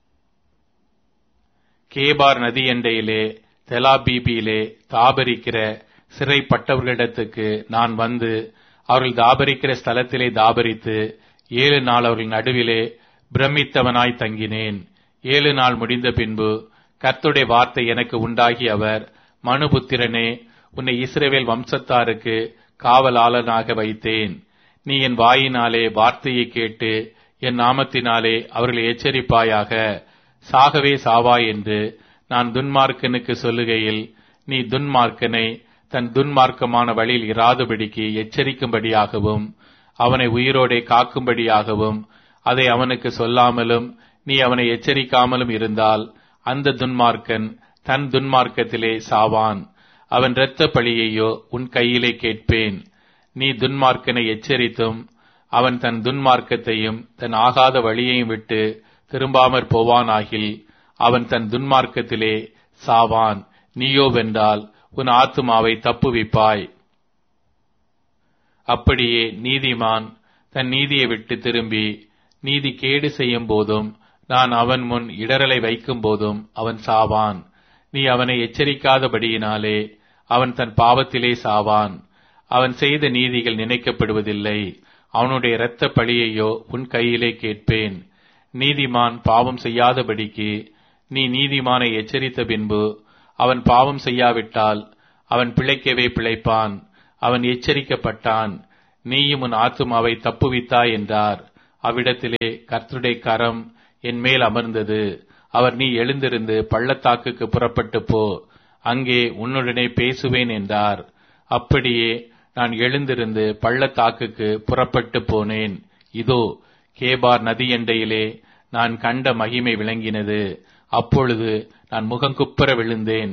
கேபார் நதி எண்டையிலே தெலாபீபியிலே தாபரிக்கிற சிறைப்பட்டவர்களிடத்துக்கு நான் வந்து அவர்கள் தாபரிக்கிற ஸ்தலத்திலே தாபரித்து ஏழு நாள் அவர்கள் நடுவிலே பிரமித்தவனாய் தங்கினேன். ஏழு நாள் முடிந்த பின்பு கர்த்தருடைய வார்த்தை எனக்கு உண்டாகி அவர், மனுபுத்திரனே, உன்னை இஸ்ரவேல் வம்சத்தாருக்கு காவலாளனாக வைத்தேன். நீ என் வாயினாலே வார்த்தையை கேட்டு என் நாமத்தினாலே அவர்களை எச்சரிப்பாயாக. சாகவே சாவாய் என்று நான் துன்மார்க்கனுக்கு சொல்லுகையில் நீ துன்மார்க்கனை தன் துன்மார்க்கமான வழியில் இராதபடிக்கு எச்சரிக்கும்படியாகவும் அவனை உயிரோடே காக்கும்படியாகவும் அதை அவனுக்கு சொல்லாமலும் நீ அவனை எச்சரிக்காமலும் இருந்தால் அந்த துன்மார்க்கன் தன் துன்மார்க்கத்திலே சாவான். அவன் இரத்த பழியையோ உன் கையிலே கேட்பேன். நீ துன்மார்க்கனை எச்சரித்தும் அவன் தன் துன்மார்க்கத்தையும் தன் ஆகாத வழியையும் விட்டு திரும்பாமற் போவானாகில் அவன் தன் துன்மார்க்கத்திலே சாவான். நீயோ வென்றால் உன் ஆத்துமாவை தப்புவிப்பாய். அப்படியே நீதிமான் தன் நீதியை விட்டு திரும்பி நீதி கேடு செய்யும் போதும் நான் அவன் முன் இடரலை வைக்கும் போதும் அவன் சாவான். நீ அவனை எச்சரிக்காதபடியினாலே அவன் தன் பாவத்திலே சாவான். அவன் செய்த நீதிகள் நினைக்கப்படுவதில்லை. அவனுடைய இரத்த பழியையோ உன் கையிலே கேட்பேன். நீதிமான் பாவம் செய்யாதபடிக்கு நீ நீதிமானை எச்சரித்த பின்பு அவன் பாவம் செய்யாவிட்டால் அவன் பிழைக்கவே பிழைப்பான். அவன் எச்சரிக்கப்பட்டான். நீயும் உன் ஆத்துமாவை தப்புவித்தாய் என்றார். அவ்விடத்திலே கர்த்தருடைய கரம் என் மேல் அமர்ந்தது. அவர், நீ எழுந்திருந்து பள்ளத்தாக்குக்கு புறப்பட்டு போ, அங்கே உன்னுடனே பேசுவேன் என்றார். அப்படியே நான் எழுந்திருந்து பள்ளத்தாக்குக்கு புறப்பட்டு போனேன். இதோ, கேபார் நதியண்டையிலே நான் கண்ட மகிமை விளங்கினது. அப்பொழுது நான் முகங்குப்புற விழுந்தேன்.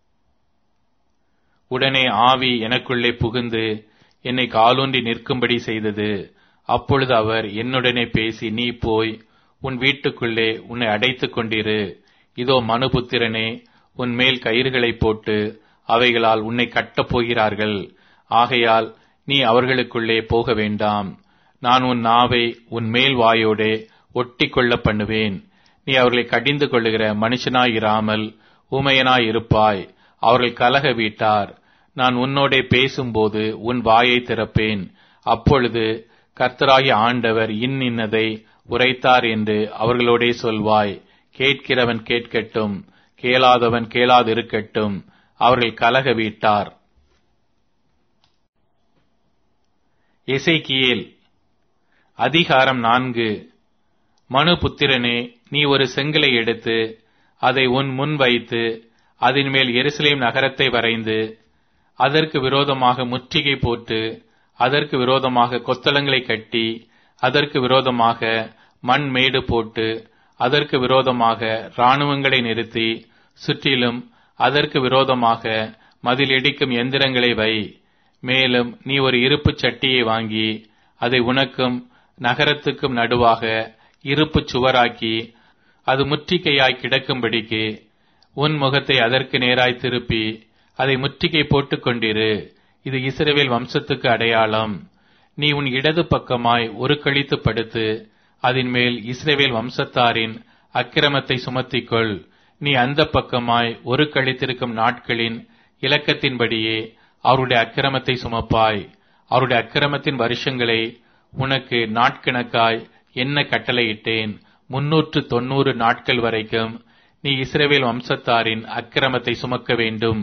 உடனே ஆவி எனக்குள்ளே புகுந்து என்னை காலூன்றி நிற்கும்படி செய்தது. அப்பொழுது அவர் என்னுடனே பேசி, நீ போய் உன் வீட்டுக்குள்ளே உன்னை அடைத்துக் கொண்டிரு. இதோ, மனுபுத்திரனே, உன் மேல் கயிறுகளை போட்டு அவைகளால் உன்னை கட்டப் போகிறார்கள். ஆகையால் நீ அவர்களுக்குள்ளே போக வேண்டாம். நான் உன் நாவை உன் மேல் வாயோடே ஒட்டி கொள்ள பண்ணுவேன். நீ அவர்களை கடிந்து கொள்ளுகிற மனுஷனாயிராமல் ஊமையனாயிருப்பாய். அவர்கள் கலக வீட்டார். நான் உன்னோடே பேசும்போது உன் வாயை திறப்பேன். அப்பொழுது கர்த்தராகிய ஆண்டவர் இன்னின்னதை உரைத்தார் என்று அவர்களோடே சொல்வாய். கேட்கிறவன் கேட்கட்டும், கேளாதவன் கேளாதிருக்கட்டும். அவர்கள் கலக வீட்டார். எசேக்கியேல் அதிகாரம் நான்கு. மனுபுத்திரனே, நீ ஒரு செங்கலை எடுத்து அதை உன் முன் வைத்து அதன் மேல் எருசலேம் நகரத்தை வரைந்து அதற்கு விரோதமாக முற்றுகை போட்டு அதற்கு விரோதமாக கொத்தளங்களை கட்டி அதற்கு விரோதமாக மண் மேடு போட்டு அதற்கு விரோதமாக இராணுவங்களை நிறுத்தி சுற்றிலும் அதற்கு விரோதமாக மதில் இடிக்கும் எந்திரங்களை வை. மேலும் நீ ஒரு இருப்புச் சட்டியை வாங்கி அதை உனக்கும் நகரத்துக்கும் நடுவாக இருப்புச் சுவராக்கி அது முற்றுகையாய் கிடக்கும்படிக்கு உன் முகத்தை அதற்கு நேராய் திருப்பி அதை முற்றுகை போட்டுக் கொண்டிரு. இது இஸ்ரவேல் வம்சத்துக்கு அடையாளம். நீ உன் இடது பக்கமாய் ஒரு கழித்து படுத்து அதன் மேல் இஸ்ரவேல் வம்சத்தாரின் அக்கிரமத்தை சுமத்திக்கொள். நீ அந்த பக்கமாய் ஒரு கழித்திருக்கும் நாட்களின் இலக்கத்தின்படியே அவருடைய அக்கிரமத்தை சுமப்பாய். அவருடைய அக்கிரமத்தின் வருஷங்களை உனக்கு நாட்கணக்காய் என்ன கட்டளையிட்டேன். முன்னூற்று தொன்னூறு நாட்கள் வரைக்கும் நீ இஸ்ரவேல் வம்சத்தாரின் அக்கிரமத்தை சுமக்க வேண்டும்.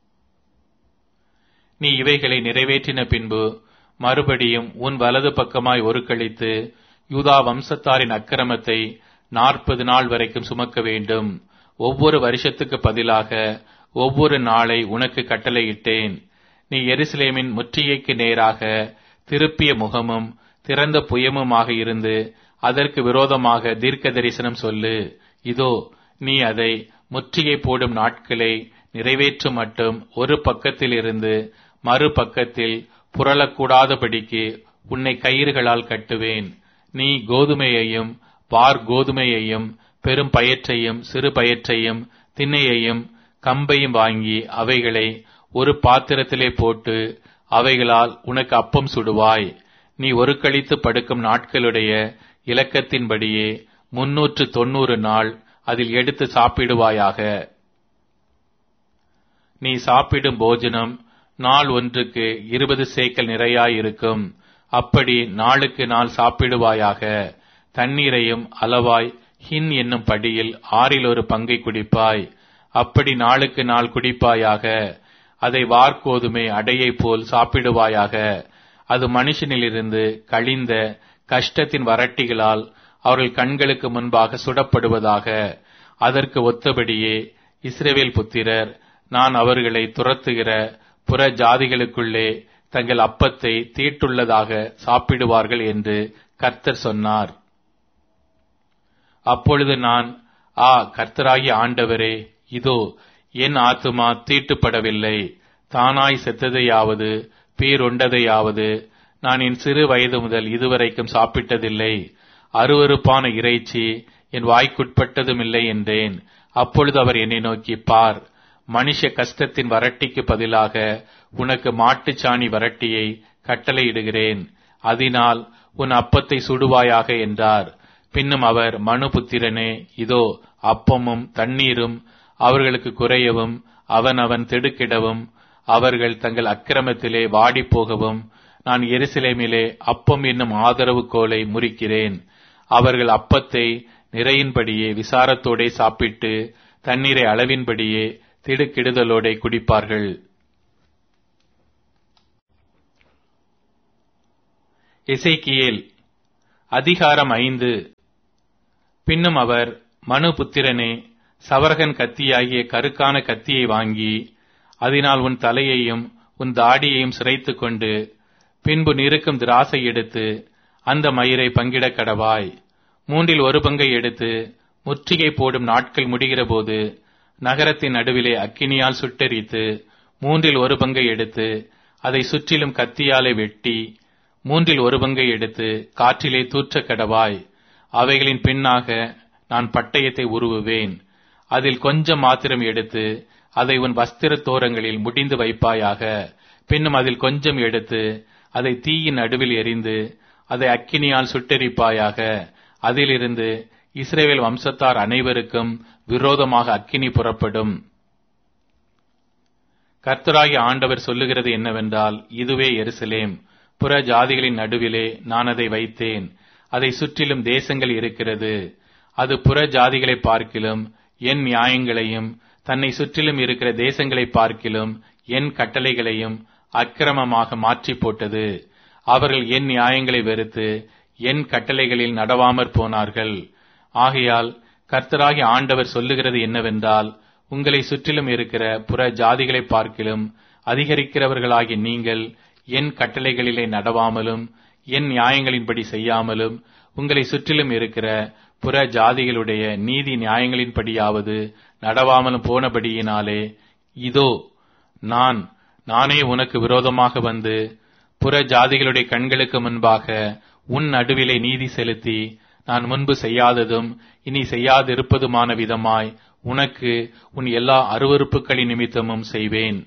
நீ இவைகளை நிறைவேற்றின பின்பு மறுபடியும் உன் வலது பக்கமாய் ஒரு கழித்து யூதா வம்சத்தாரின் அக்கிரமத்தை நாற்பது நாள் வரைக்கும் சுமக்க வேண்டும். ஒவ்வொரு வருஷத்துக்கு பதிலாக ஒவ்வொரு நாளை உனக்கு கட்டளையிட்டேன். நீ எருசலேமின் முற்றுகைக்கு நேராக திருப்பிய முகமும் திறந்த புயமுமாக இருந்து அதற்கு விரோதமாக தீர்க்க தரிசனம் சொல்லு. இதோ, நீ அதை முற்றுகை போடும் நாட்களை நிறைவேற்றும் மட்டும் ஒரு பக்கத்தில் இருந்து மறுபக்கத்தில் புரளக்கூடாதபடிக்கு உன்னை கயிறுகளால் கட்டுவேன். நீ கோதுமையையும் வார் கோதுமையையும் பெரும் பயற்றையும் சிறு பயற்றையும் திண்ணையையும் கம்பையும் வாங்கி அவைகளை ஒரு பாத்திரத்திலே போட்டு அவைகளால் உனக்கு அப்பம் சுடுவாய். நீ ஒரு கழித்து படுக்கும் நாட்களுடைய இலக்கத்தின்படியே முன்னூற்று தொன்னூறு நாள் அதில் எடுத்து சாப்பிடுவாயாக. நீ சாப்பிடும் போஜனம் நாள் ஒன்றுக்கு இருபது சேக்கல் நிறையாயிருக்கும். அப்படி நாளுக்கு நாள் சாப்பிடுவாயாக. தண்ணீரையும் அளவாய் ஹின் என்னும் படியில் ஆறில் ஒரு பங்கை குடிப்பாய். அப்படி நாளுக்கு நாள் குடிப்பாயாக. அதை வார்கோதுமை அடையை போல் சாப்பிடுவாயாக. அது மனுஷனிலிருந்து கழிந்த கஷ்டத்தின் வறட்டிகளால் அவர்கள் கண்களுக்கு முன்பாக சுடப்படுவதாக. அதற்கு ஒத்தபடியே இஸ்ரவேல் புத்திரர் நான் அவர்களை துரத்துகிற புற ஜாதிகளுக்குள்ளே தங்கள் அப்பத்தை தீட்டுள்ளதாக சாப்பிடுவார்கள் என்று கர்த்தர் சொன்னார். அப்பொழுது நான், ஆ கர்த்தராகிய ஆண்டவரே, இதோ என் ஆத்துமா தீட்டுப்படவில்லை. தானாய் செத்ததையாவது பீருண்டதையாவது நான் என் சிறு வயது முதல் இதுவரைக்கும் சாப்பிட்டதில்லை. அருவருப்பான இறைச்சி என் வாய்க்குட்பட்டதுமில்லை என்றேன். அப்பொழுது அவர் என்னை நோக்கி, பார், மனுஷ கஷ்டத்தின் வறட்டிக்கு பதிலாக உனக்கு மாட்டுச்சாணி வறட்டியை கட்டளையிடுகிறேன். அதனால் உன் அப்பத்தை சுடுவாயாக என்றார். பின்னும் அவர், மனுபுத்திரனே, இதோ அப்பமும் தண்ணீரும் அவர்களுக்கு குறையவும் அவன் அவன் திடுக்கிடவும் அவர்கள் தங்கள் அக்கிரமத்திலே வாடிப்போகவும் நான் எருசலேமிலே அப்பம் என்னும் ஆதரவு கோலை முறிக்கிறேன். அவர்கள் அப்பத்தை நிறையின்படியே விசாரத்தோடே சாப்பிட்டு தண்ணீரை அளவின்படியே திடுக்கிடுதலோடே குடிப்பார்கள். எசேக்கியேல் அதிகாரம் ஐந்து. பின்னும் அவர், மனுபுத்திரனே, சவரகன் கத்தியாகிய கருக்கான கத்தியை வாங்கி அதனால் உன் தலையையும் உன் தாடியையும் சிரைத்துக் கொண்டு பின்பு நிறுக்கும் திராசை எடுத்து அந்த மயிரை பங்கிட கடவாய். மூன்றில் ஒரு பங்கை எடுத்து முற்றுகை போடும் நாட்கள் முடிகிற போது நகரத்தின் நடுவிலே அக்கினியால் சுட்டெரித்து மூன்றில் ஒரு பங்கை எடுத்து அதை சுற்றிலும் கத்தியாலே வெட்டி மூன்றில் ஒரு பங்கை எடுத்து காற்றிலே தூற்ற கடவாய். அவைகளின் பின்னாக நான் பட்டயத்தை உருவுவேன். அதில் கொஞ்சம் மாத்திரம் எடுத்து அதை உன் வஸ்திர தோரங்களில் முடிந்து வைப்பாயாக. பின்னும் அதில் கொஞ்சம் எடுத்து அதை தீயின் நடுவில் எரிந்து அதை அக்கினியால் சுட்டெரிப்பாயாக. அதிலிருந்து இஸ்ரவேல் வம்சத்தார் அனைவருக்கும் விரோதமாக அக்கினி புறப்படும். கர்த்தராகிய ஆண்டவர் சொல்லுகிறது என்னவென்றால், இதுவே எருசலேம், புற ஜாதிகளின் நடுவிலே நான் அதை வைத்தேன். அதை சுற்றிலும் தேசங்கள் இருக்கிறது. அது புற ஜாதிகளை பார்க்கிலும் என் நியாயங்களையும் தன்னை சுற்றிலும் இருக்கிற தேசங்களை பார்க்கிலும் என் கட்டளைகளையும் அக்கிரமமாக மாற்றி போட்டது. அவர்கள் என் நியாயங்களை வெறுத்து என் கட்டளைகளில் நடவாமற் போனார்கள். ஆகையால் கர்த்தராகிய ஆண்டவர் சொல்லுகிறது என்னவென்றால், உங்களை சுற்றிலும் இருக்கிற புற ஜாதிகளை பார்க்கிலும் அதிகரிக்கிறவர்களாகி நீங்கள் என் கட்டளைகளிலே நடவாமலும் என் நியாயங்களின்படி செய்யாமலும் உங்களை சுற்றிலும் இருக்கிற புற ஜாதிகளுடைய நீதி நியாயங்களின்படியாவது நடவாமலும் போனபடியினாலே, இதோ நான் நானே உனக்கு விரோதமாக வந்து புற ஜாதிகளுடைய கண்களுக்கு முன்பாக உன் நடுவிலே நீதி செலுத்தி நான் முன்பு செய்யாததும் இனி செய்யாதிருப்பதுமான விதமாய் உனக்கு உன் எல்லா அருவருப்புகளின் நிமித்தமும் செய்வேன்.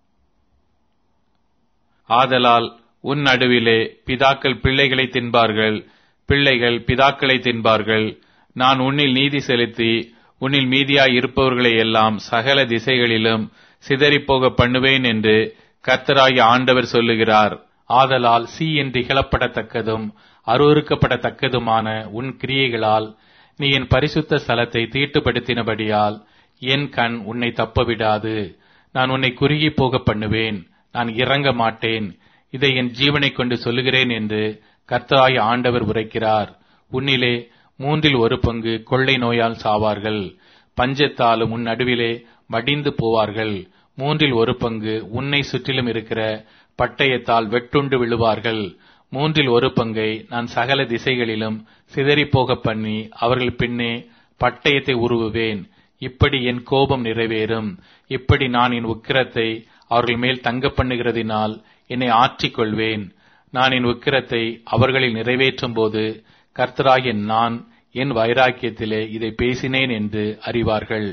ஆதலால் உன் நடுவிலே பிதாக்கள் பிள்ளைகளை தின்பார்கள், பிள்ளைகள் பிதாக்களை தின்பார்கள். நான் உன்னில் நீதி செலுத்தி உன்னில் மீதியாய் இருப்பவர்களை எல்லாம் சகல திசைகளிலும் சிதறிப்போக பண்ணுவேன் என்று கர்த்தராகிய ஆண்டவர் சொல்லுகிறார். ஆதலால் சீ என்று இகழப்படத்தக்கதும் அருவருக்கப்படத்தக்கதுமான உன் கிரியைகளால் நீ என் பரிசுத்த ஸ்தலத்தை தீட்டுப்படுத்தினபடியால் என் கண் உன்னை தப்பவிடாது. நான் உன்னை குறுகி போக பண்ணுவேன், நான் இறங்க மாட்டேன். இதை என் ஜீவனை கொண்டு சொல்லுகிறேன் என்று கர்த்தராகிய ஆண்டவர் உரைக்கிறார். உன்னிலே மூன்றில் ஒரு பங்கு கொள்ளை நோயால் சாவார்கள், பஞ்சத்தாலும் உன் நடுவிலே மடிந்து போவார்கள். மூன்றில் ஒரு பங்கு உன்னை சுற்றிலும் இருக்கிற பட்டயத்தால் வெட்டுண்டு விழுவார்கள். மூன்றில் ஒரு பங்கை நான் சகல திசைகளிலும் சிதறிப்போக பண்ணி அவர்கள் பின்னே பட்டயத்தை உருவுவேன். இப்படி என் கோபம் நிறைவேறும். இப்படி நான் என் உக்கிரத்தை அவர்கள் மேல் தங்க பண்ணுகிறதினால் என்னை ஆற்றிக் கொள்வேன். நான் என் உக்கிரத்தை அவர்களில் நிறைவேற்றும் போது கர்த்தராகிய நான் என் வைராக்கியத்திலே இதை பேசினேன் என்று அறிவார்கள்.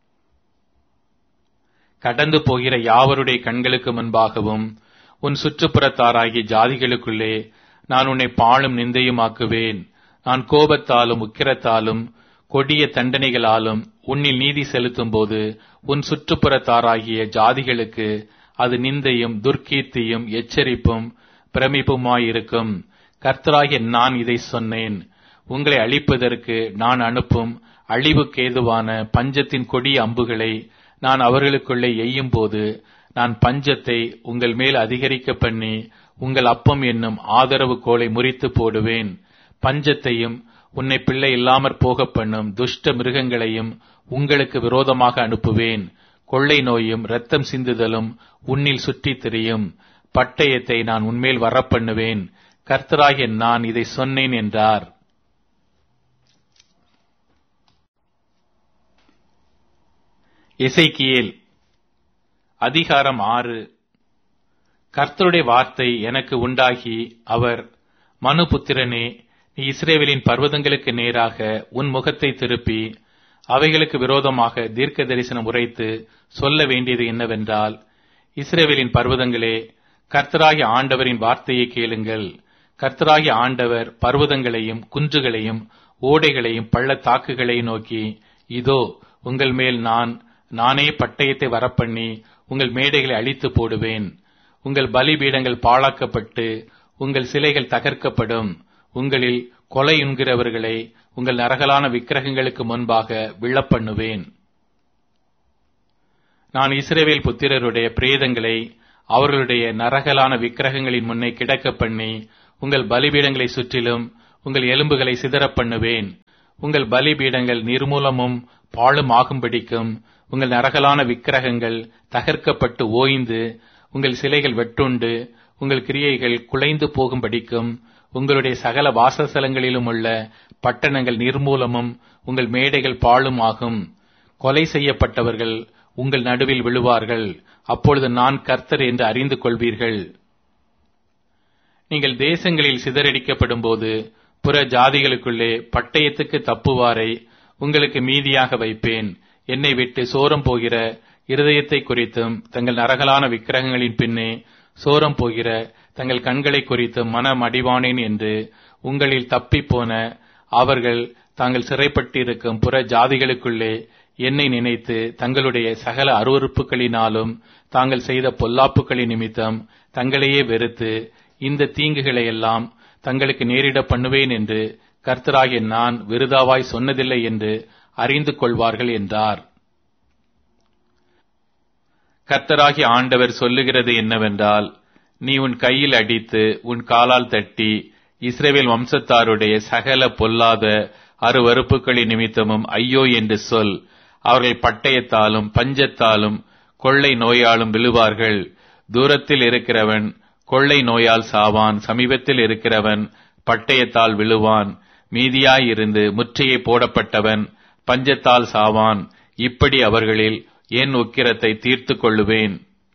கடந்து போகிற யாவருடைய கண்களுக்கு முன்பாகவும் உன் சுற்றுப்புறத்தாராகிய ஜாதிகளுக்குள்ளே நான் உன்னை பாழும் நிந்தையுமாக்குவேன். நான் கோபத்தாலும் உக்கிரத்தாலும் கொடிய தண்டனைகளாலும் உன்னில் நீதி செலுத்தும் போது உன் சுற்றுப்புறத்தாராகிய ஜாதிகளுக்கு அது நிந்தையும் துர்க்கீர்த்தியும் எச்சரிப்பும் பிரமிப்புமாயிருக்கும். கர்த்தராகிய நான் இதை சொன்னேன். உங்களை அழிப்பதற்கு நான் அனுப்பும் அழிவுக்கேதுவான பஞ்சத்தின் கொடிய அம்புகளை நான் அவர்களுக்குள்ளே எய்யும் போது நான் பஞ்சத்தை உங்கள் மேல் அதிகரிக்க பண்ணி உங்கள் அப்பம் என்னும் ஆதரவு கோலை முறித்து போடுவேன். பஞ்சத்தையும் உன்னை பிள்ளை இல்லாமற் போக பண்ணும் துஷ்ட மிருகங்களையும் உங்களுக்கு விரோதமாக அனுப்புவேன். கொள்ளை நோயும் இரத்தம் சிந்துதலும் உன்னில் சுற்றித் திரியும். பட்டயத்தை நான் உன்மேல் வரப்பண்ணுவேன். கர்த்தராகிய நான் இதை சொன்னேன் என்றார். எசேக்கியேல் அதிகாரம் ஆறு. கர்த்தருடைய வார்த்தை எனக்கு உண்டாகி அவர், மனுபுத்திரனே, நீ இஸ்ரவேலின் பர்வதங்களுக்கு நேராக உன் முகத்தை திருப்பி அவைகளுக்கு விரோதமாக தீர்க்க தரிசனம் உரைத்து சொல்ல வேண்டியது என்னவென்றால், இஸ்ரவேலின் பர்வதங்களே, கர்த்தராகிய ஆண்டவரின் வார்த்தையை கேளுங்கள். கர்த்தராகிய ஆண்டவர் பர்வதங்களையும் குன்றுகளையும் ஓடைகளையும் பள்ளத்தாக்குகளையும் நோக்கி, இதோ உங்கள் மேல் நான் நானே பட்டயத்தை வரப்பண்ணி உங்கள் மேடைகளை அழித்து போடுவேன். உங்கள் பலிபீடங்கள் பாழாக்கப்பட்டு உங்கள் சிலைகள் தகர்க்கப்படும். உங்களில் கொலையுண்கிறவர்களை உங்கள் நரகலான விக்கிரகங்களுக்கு முன்பாக விழப்பண்ணுவேன். நான் இஸ்ரவேல் புத்திரருடைய பிரேதங்களை அவர்களுடைய நரகலான விக்கிரகங்களின் முன்னே கிடக்க பண்ணி உங்கள் பலிபீடங்களை சுற்றிலும் உங்கள் எலும்புகளை சிதறப் பண்ணுவேன். உங்கள் பலிபீடங்கள் நிர்மூலமும் பாழும் ஆகும்படிக்கும் உங்கள் நரகலான விக்கிரகங்கள் தகர்க்கப்பட்டு ஓய்ந்து உங்கள் சிலைகள் வெட்டுண்டு உங்கள் கிரியைகள் குலைந்து போகும்படிக்கும் உங்களுடைய சகல வாசஸ்தலங்களிலும் உள்ள பட்டணங்கள் நிர்மூலமும் உங்கள் மேடைகள் பாழும் ஆகும். கொலை செய்யப்பட்டவர்கள் உங்கள் நடுவில் விழுவார்கள். அப்பொழுது நான் கர்த்தர் என்று அறிந்து கொள்வீர்கள். நீங்கள் தேசங்களில் சிதறடிக்கப்படும் போது புற ஜாதிகளுக்குள்ளே பட்டயத்துக்கு தப்புவாரை உங்களுக்கு மீதியாக வைப்பேன். என்னை விட்டு சோரம் போகிற இருதயத்தை குறித்தும் தங்கள் நரகலான விக்கிரகங்களின் பின்னே சோரம் போகிற தங்கள் கண்களை குறித்தும் மனம் அடிவானேன் என்று உங்களில் தப்பிப்போன அவர்கள் தாங்கள் சிறைப்பட்டிருக்கும் புற ஜாதிகளுக்குள்ளே என்னை நினைத்து தங்களுடைய சகல அருவருப்புகளினாலும் தாங்கள் செய்த பொல்லாப்புகளின் நிமித்தம் தங்களையே வெறுத்து இந்த தீங்குகளையெல்லாம் தங்களுக்கு நேரிட பண்ணுவேன் என்று கர்த்தராகிய நான் விருதாவாய் சொன்னதில்லை என்று அறிந்து கொள்வார்கள் என்றார். கர்த்தராகிய ஆண்டவர் சொல்லுகிறது என்னவென்றால், நீ உன் கையில் அடித்து உன் காலால் தட்டி இஸ்ரவேல் வம்சத்தாருடைய சகல பொல்லாத அருவருப்புகளின் நிமித்தமும் ஐயோ என்று சொல். அவர்கள் பட்டயத்தாலும் பஞ்சத்தாலும் கொள்ளை நோயாலும் விழுவார்கள். தூரத்தில் இருக்கிறவன் கொள்ளை நோயால் சாவான், சமீபத்தில் இருக்கிறவன் பட்டயத்தால் விழுவான். மீதியாயிருந்து முற்றுகை போடப்பட்டவன் பஞ்சத்தால் சாவான். இப்படி அவர்களில் என் உக்கிரத்தை தீர்த்து கொள்ளுவேன்.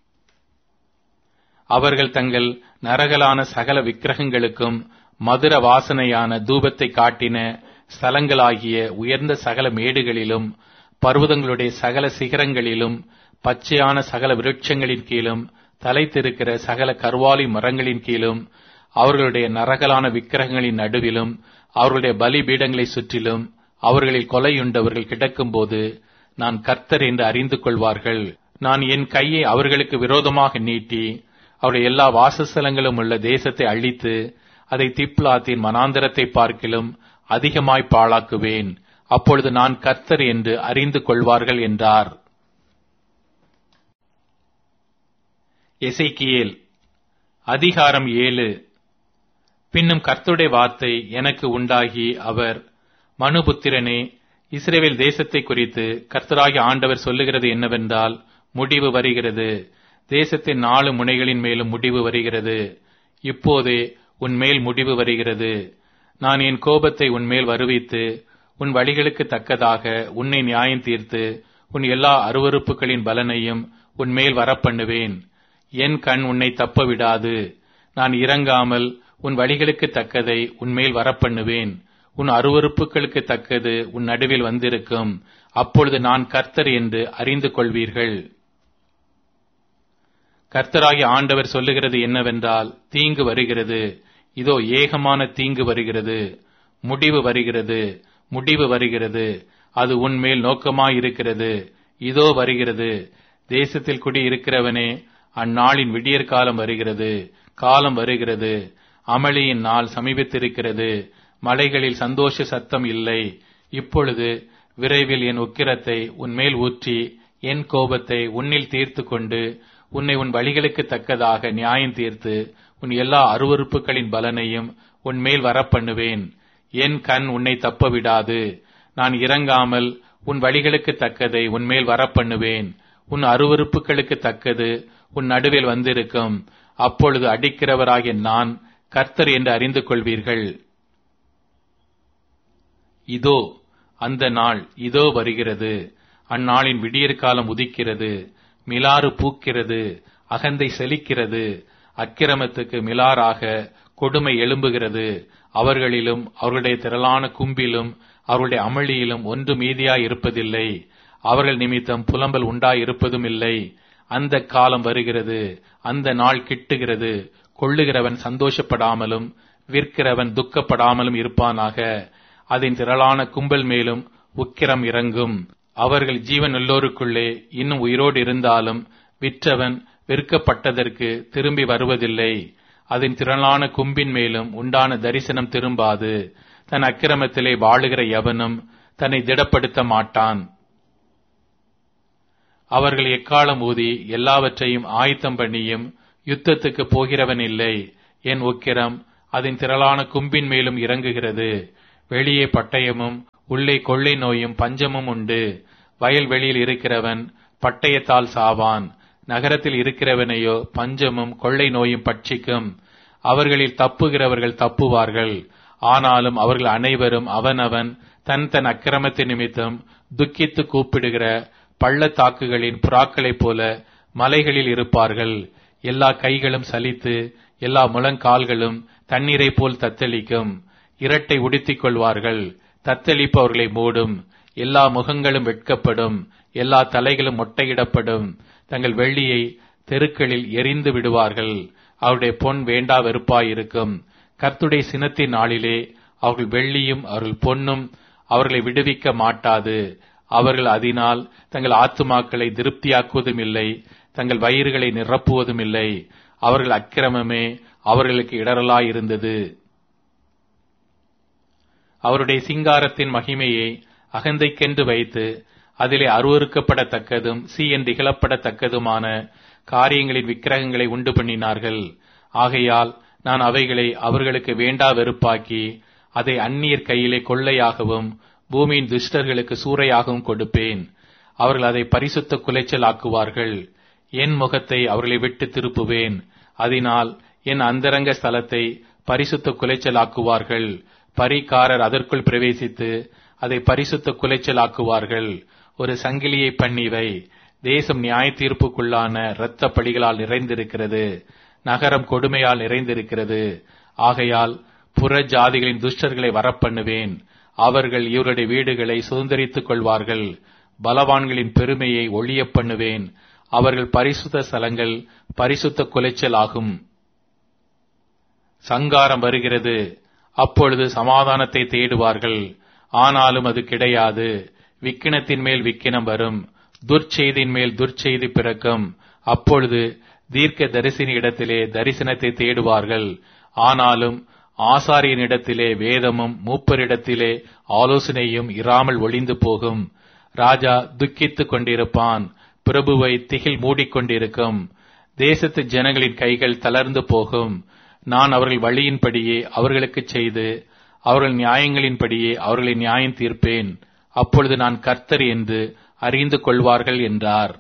அவர்கள் தங்கள் நரகலான சகல விக்கிரகங்களுக்கும் மதுர வாசனையான தூபத்தை காட்டின ஸ்தலங்களாகிய உயர்ந்த சகல மேடுகளிலும் பர்வதங்களுடைய சகல சிகரங்களிலும் பச்சையான சகல விருட்சங்களின் கீழும் தலைத்திருக்கிற சகல கர்வாலி மரங்களின் கீழும் அவர்களுடைய நரகலான விக்கிரகங்களின் நடுவிலும் அவர்களுடைய பலிபீடங்களை சுற்றிலும் அவர்களில் கொலையுண்டவர்கள் கிடக்கும்போது நான் கர்த்தர் என்று அறிந்து கொள்வார்கள். நான் என் கையை அவர்களுக்கு விரோதமாக நீட்டி அவருடைய எல்லா வாசஸ்தலங்களும் உள்ள தேசத்தை அழித்து அதை திப்லாத்தின் மனாந்தரத்தை பார்க்கிலும் அதிகமாய் பாழாக்குவேன். அப்பொழுது நான் கர்த்தர் என்று அறிந்து கொள்வார்கள் என்றார். எசேக்கியேல் அதிகாரம் ஏழு. பின்னும் கர்த்தருடைய வார்த்தை எனக்கு உண்டாகி அவர், மனுபுத்திரனே, இஸ்ரவேல் தேசத்தை குறித்து கர்த்தராகிய ஆண்டவர் சொல்லுகிறது என்னவென்றால், முடிவு வருகிறது. தேசத்தின் நாலு முனைகளின் மேலும் முடிவு வருகிறது. இப்போதே உன்மேல் முடிவு வருகிறது. நான் என் கோபத்தை உன்மேல் வருவித்து உன் வழிகளுக்கு தக்கதாக உன்னை நியாயம் தீர்த்து உன் எல்லா அருவருப்புகளின் பலனையும் உன்மேல் வரப்பண்ணுவேன். என் கண் உன்னை தப்ப விடாது. நான் இறங்காமல் உன் வழிகளுக்கு தக்கதை உன்மேல் வரப்பண்ணுவேன். உன் அருவருப்புகளுக்கு தக்கது உன் நடுவில் வந்திருக்கும். அப்பொழுது நான் கர்த்தர் என்று அறிந்து கொள்வீர்கள். கர்த்தராகிய ஆண்டவர் சொல்லுகிறது என்னவென்றால், தீங்கு வருகிறது. இதோ ஏகமான தீங்கு வருகிறது. முடிவு வருகிறது. முடிவு வருகிறது. அது உன்மேல் நோக்கமாயிருக்கிறது. இதோ வருகிறது. தேசத்தில் குடியிருக்கிறவனே, அந்நாளின் விடியற் காலம் வருகிறது. காலம் வருகிறது. அமளியின் நாள் சமீபித்திருக்கிறது. மலைகளில் சந்தோஷ சத்தம் இல்லை. இப்பொழுது விரைவில் என் உக்கிரத்தை உன்மேல் ஊற்றி என் கோபத்தை உன்னில் தீர்த்து கொண்டு உன்னை உன் வழிகளுக்கு தக்கதாக நியாயம் தீர்த்து உன் எல்லா அருவருப்புகளின் பலனையும் உன்மேல் வரப்பண்ணுவேன். என் கண் உன்னை தப்ப விடாது. நான் இறங்காமல் உன் வழிகளுக்கு தக்கதை உன்மேல் வரப்பண்ணுவேன். உன் அருவருப்புகளுக்கு தக்கது உன் நடுவில் வந்திருக்கும். அப்பொழுது அடிக்கிறவராகிய நான் கர்த்தர் என்று அறிந்து கொள்வீர்கள். இதோ அந்த நாள் இதோ வருகிறது. அந்நாளின் விடியற் காலம் உதிக்கிறது. மிலாறு பூக்கிறது. அகந்தை செழிக்கிறது. அக்கிரமத்துக்கு மிலாறாக கொடுமை எழும்புகிறது. அவர்களிலும் அவர்களுடைய திரளான கும்பிலும் அவர்களுடைய அமளியிலும் ஒன்று மீதியாய் இருப்பதில்லை. அவர்கள் நிமித்தம் புலம்பல் உண்டாயிருப்பதும் இல்லை. அந்த காலம் வருகிறது. அந்த நாள் கிட்டுகிறது. கொள்ளுகிறவன் சந்தோஷப்படாமலும் விற்கிறவன் துக்கப்படாமலும் இருப்பானாக. அதன் திரளான கும்பல் மேலும் உக்கிரம் இறங்கும். அவர்கள் ஜீவன் உள்ளோருக்குள்ளே இன்னும் உயிரோடு இருந்தாலும் விற்றவன் விற்கப்பட்டதற்கு திரும்பி வருவதில்லை. அதன் திரளான கும்பின் மேலும் உண்டான தரிசனம் திரும்பாது. தன் அக்கிரமத்திலே வாழுகிற எவனும் தன்னை திடப்படுத்த மாட்டான். அவர்கள் எக்காலம் ஊதி எல்லாவற்றையும் ஆயத்தம் பண்ணியும் யுத்தத்துக்கு போகிறவன் இல்லை. என் உக்கிரம் அதன் திரளான கும்பின் மேலும் இறங்குகிறது. வெளியே பட்டயமும் உள்ளே கொள்ளை நோயும் பஞ்சமும் உண்டு. வயல்வெளியில் இருக்கிறவன் பட்டயத்தால் சாவான், நகரத்தில் இருக்கிறவனையோ பஞ்சமும் கொள்ளை நோயும் பட்சிக்கும். அவர்களில் தப்புகிறவர்கள் தப்புவார்கள், ஆனாலும் அவர்கள் அனைவரும் அவனவன் தன் தன் அக்கிரமத்தின் நிமித்தம் துக்கித்து கூப்பிடுகிற பள்ளத்தாக்குகளின் புறாக்களைப் போல மலைகளில் இருப்பார்கள். எல்லா கைகளும் சலித்து எல்லா முழங்கால்களும் தண்ணீரை போல் தத்தளிக்கும். இரட்டை உடுத்திக் கொள்வார்கள், தத்தளிப்பு அவர்களை மூடும். எல்லா முகங்களும் வெட்கப்படும், எல்லா தலைகளும் மொட்டையிடப்படும். தங்கள் வெள்ளியை தெருக்களில் எரிந்து விடுவார்கள், அவருடைய பொன் வேண்டா வெறுப்பாயிருக்கும். கர்த்தருடைய சினத்தின் நாளிலே அவர்கள் வெள்ளியும் அவர்கள் பொன்னும் அவர்களை விடுவிக்க மாட்டாது. அவர்கள் அதனால் தங்கள் ஆத்துமாக்களை திருப்தியாக்குவதும் இல்லை, தங்கள் வயிறுகளை நிரப்புவதும் இல்லை. அவர்கள் அக்கிரமமே அவர்களுக்கு இடரலாயிருந்தது. அவருடைய சிங்காரத்தின் மகிமையை அகந்தைக்கென்று வைத்து அதிலே அருவருக்கப்படத்தக்கதும் சீ என்று இகழப்படத்தக்கதுமான காரியங்களின் விக்கிரகங்களை உண்டு பண்ணினார்கள். ஆகையால் நான் அவைகளை அவர்களுக்கு வேண்டா வெறுப்பாக்கி அதை அந்நியர் கையிலே கொள்ளையாகவும் பூமியின் துஷ்டர்களுக்கு சூறையாகவும் கொடுப்பேன். அவர்கள் அதை பரிசுத்த குலைச்சல் ஆக்குவார்கள். என் முகத்தை அவர்களை விட்டு திருப்புவேன், அதனால் என் அந்தரங்க ஸ்தலத்தை பரிசுத்த குலைச்சல் ஆக்குவார்கள். பரிகாரர் அதற்குள் பிரவேசித்து அதை பரிசுத்த குலைச்சல் ஆக்குவார்கள். ஒரு சங்கிலியை பண்ணிவை. தேசம் நியாய தீர்ப்புக்குள்ளான இரத்த பழிகளால் நிறைந்திருக்கிறது, நகரம் கொடுமையால் நிறைந்திருக்கிறது. ஆகையால் புற ஜாதிகளின் துஷ்டர்களை வரப்பண்ணுவேன், அவர்கள் இவருடைய வீடுகளை சுதந்தரித்துக் கொள்வார்கள். பலவான்களின் பெருமையை ஒழிய பண்ணுவேன், அவர்கள் பரிசுத்த ஸ்தலங்கள் பரிசுத்த குலைச்சல் ஆகும். சங்காரம் வருகிறது, அப்பொழுது சமாதானத்தை தேடுவார்கள், ஆனாலும் அது கிடையாது. விக்கினத்தின் மேல் விக்கினம் வரும், துர்ச்செய்தியின் மேல் துர்ச்செய்தி பிறக்கும். அப்பொழுது தீர்க்க தரிசன இடத்திலே தரிசனத்தை தேடுவார்கள், ஆனாலும் ஆசாரியனிடத்திலே வேதமும் மூப்பரிடத்திலே ஆலோசனையும் இராமல் ஒளிந்து போகும். ராஜா துக்கித்துக் கொண்டிருப்பான், பிரபுவை திகில் மூடிக்கொண்டிருக்கும். தேசத்து ஜனங்களின் கைகள் தளர்ந்து போகும். நான் அவர்கள் வழியின்படியே அவர்களுக்கு செய்து அவர்கள் நியாயங்களின்படியே அவர்களை நியாயம் தீர்ப்பேன். அப்பொழுது நான் கர்த்தர் என்று அறிந்து கொள்வார்கள் என்றார்.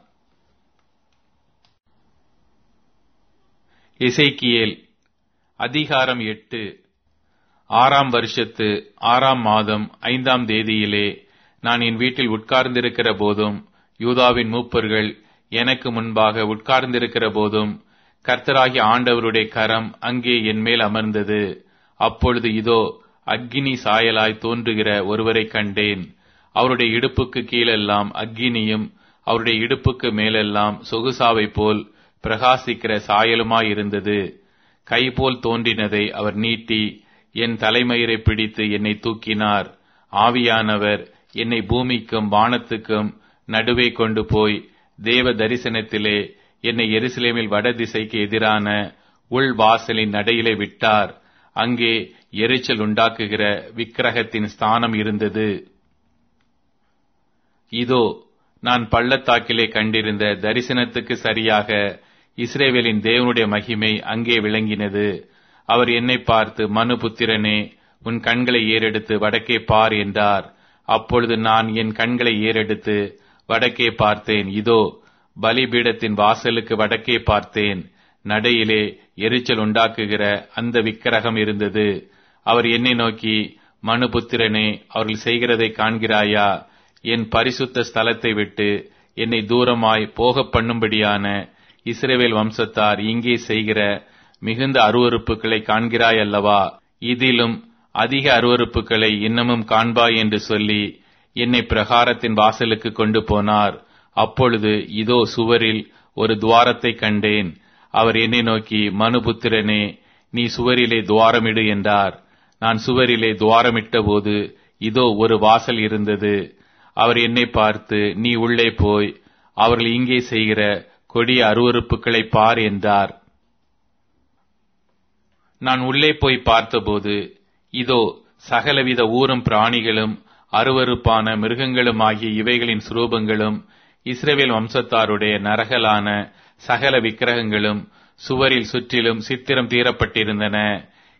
எசேக்கியேல் அதிகாரம் எட்டு. ஆறாம் வருஷத்து ஆறாம் மாதம் ஐந்தாம் தேதியிலே நான் என் வீட்டில் உட்கார்ந்திருக்கிற போதும் யூதாவின் மூப்பர்கள் எனக்கு முன்பாக உட்கார்ந்திருக்கிற போதும் கர்த்தராகிய ஆண்டவருடைய கரம் அங்கே என் மேல் அமர்ந்தது. அப்பொழுது இதோ அக்கினி சாயலாய் தோன்றுகிற ஒருவரை கண்டேன். அவருடைய இடுப்புக்கு கீழெல்லாம் அக்கினியும் அவருடைய இடுப்புக்கு மேலெல்லாம் சொகுசாவை போல் பிரகாசிக்கிற சாயலுமாயிருந்தது. கைபோல் தோன்றினதை அவர் நீட்டி என் தலைமயிரை பிடித்து என்னை தூக்கினார். ஆவியானவர் என்னை பூமிக்கும் வானத்துக்கும் நடுவே கொண்டு போய் தேவ தரிசனத்திலே என்னை எருசலேமில் வடதிசைக்கு எதிரான உள் வாசலின் நடையிலே விட்டார். அங்கே எரிச்சல் உண்டாக்குகிற விக்கிரகத்தின் ஸ்தானம் இருந்தது. இதோ நான் பள்ளத்தாக்கிலே கண்டிருந்த தரிசனத்துக்கு சரியாக இஸ்ரவேலின் தேவனுடைய மகிமை அங்கே விளங்கினது. அவர் என்னை பார்த்து, மனுபுத்திரனே, உன் கண்களை ஏறெடுத்து வடக்கே பார் என்றார். அப்பொழுது நான் என் கண்களை ஏறெடுத்து வடக்கே பார்த்தேன். இதோ பலிபீடத்தின் வாசலுக்கு வடக்கே பார்த்தேன். நடையிலே எரிச்சல் உண்டாக்குகிற அந்த விக்கிரகம் இருந்தது. அவர் என்னை நோக்கி, மனுபுத்திரனே, அவர்கள் செய்கிறதை காண்கிறாயா? என் பரிசுத்த ஸ்தலத்தை விட்டு என்னை தூரமாய் போக பண்ணும்படியான இஸ்ரவேல் வம்சத்தார் இங்கே செய்கிற மிகுந்த அருவருப்புகளை காண்கிறாய் அல்லவா? இதிலும் அதிக அருவருப்புகளை இன்னமும் காண்பாய் என்று சொல்லி என்னை பிரகாரத்தின் வாசலுக்கு கொண்டு போனார். அப்பொழுது இதோ சுவரில் ஒரு துவாரத்தை கண்டேன். அவர் என்னை நோக்கி, மனுபுத்திரனே, நீ சுவரிலே துவாரமிடு என்றார். நான் சுவரிலே துவாரமிட்ட போது இதோ ஒரு வாசல் இருந்தது. அவர் என்னை பார்த்து, நீ உள்ளே போய் அவர்கள் இங்கே செய்கிற கொடிய அருவருப்புகளை பார் என்றார். நான் உள்ளே போய் பார்த்தபோது இதோ சகலவித ஊரும் பிராணிகளும் அருவருப்பான மிருகங்களுமாகிய இவைகளின் சுரூபங்களும் இஸ்ரவேல் வம்சத்தாருடைய நரகலான சகல விக்கிரகங்களும் சுவரில் சுற்றிலும் சித்திரம் தீரப்பட்டிருந்தன.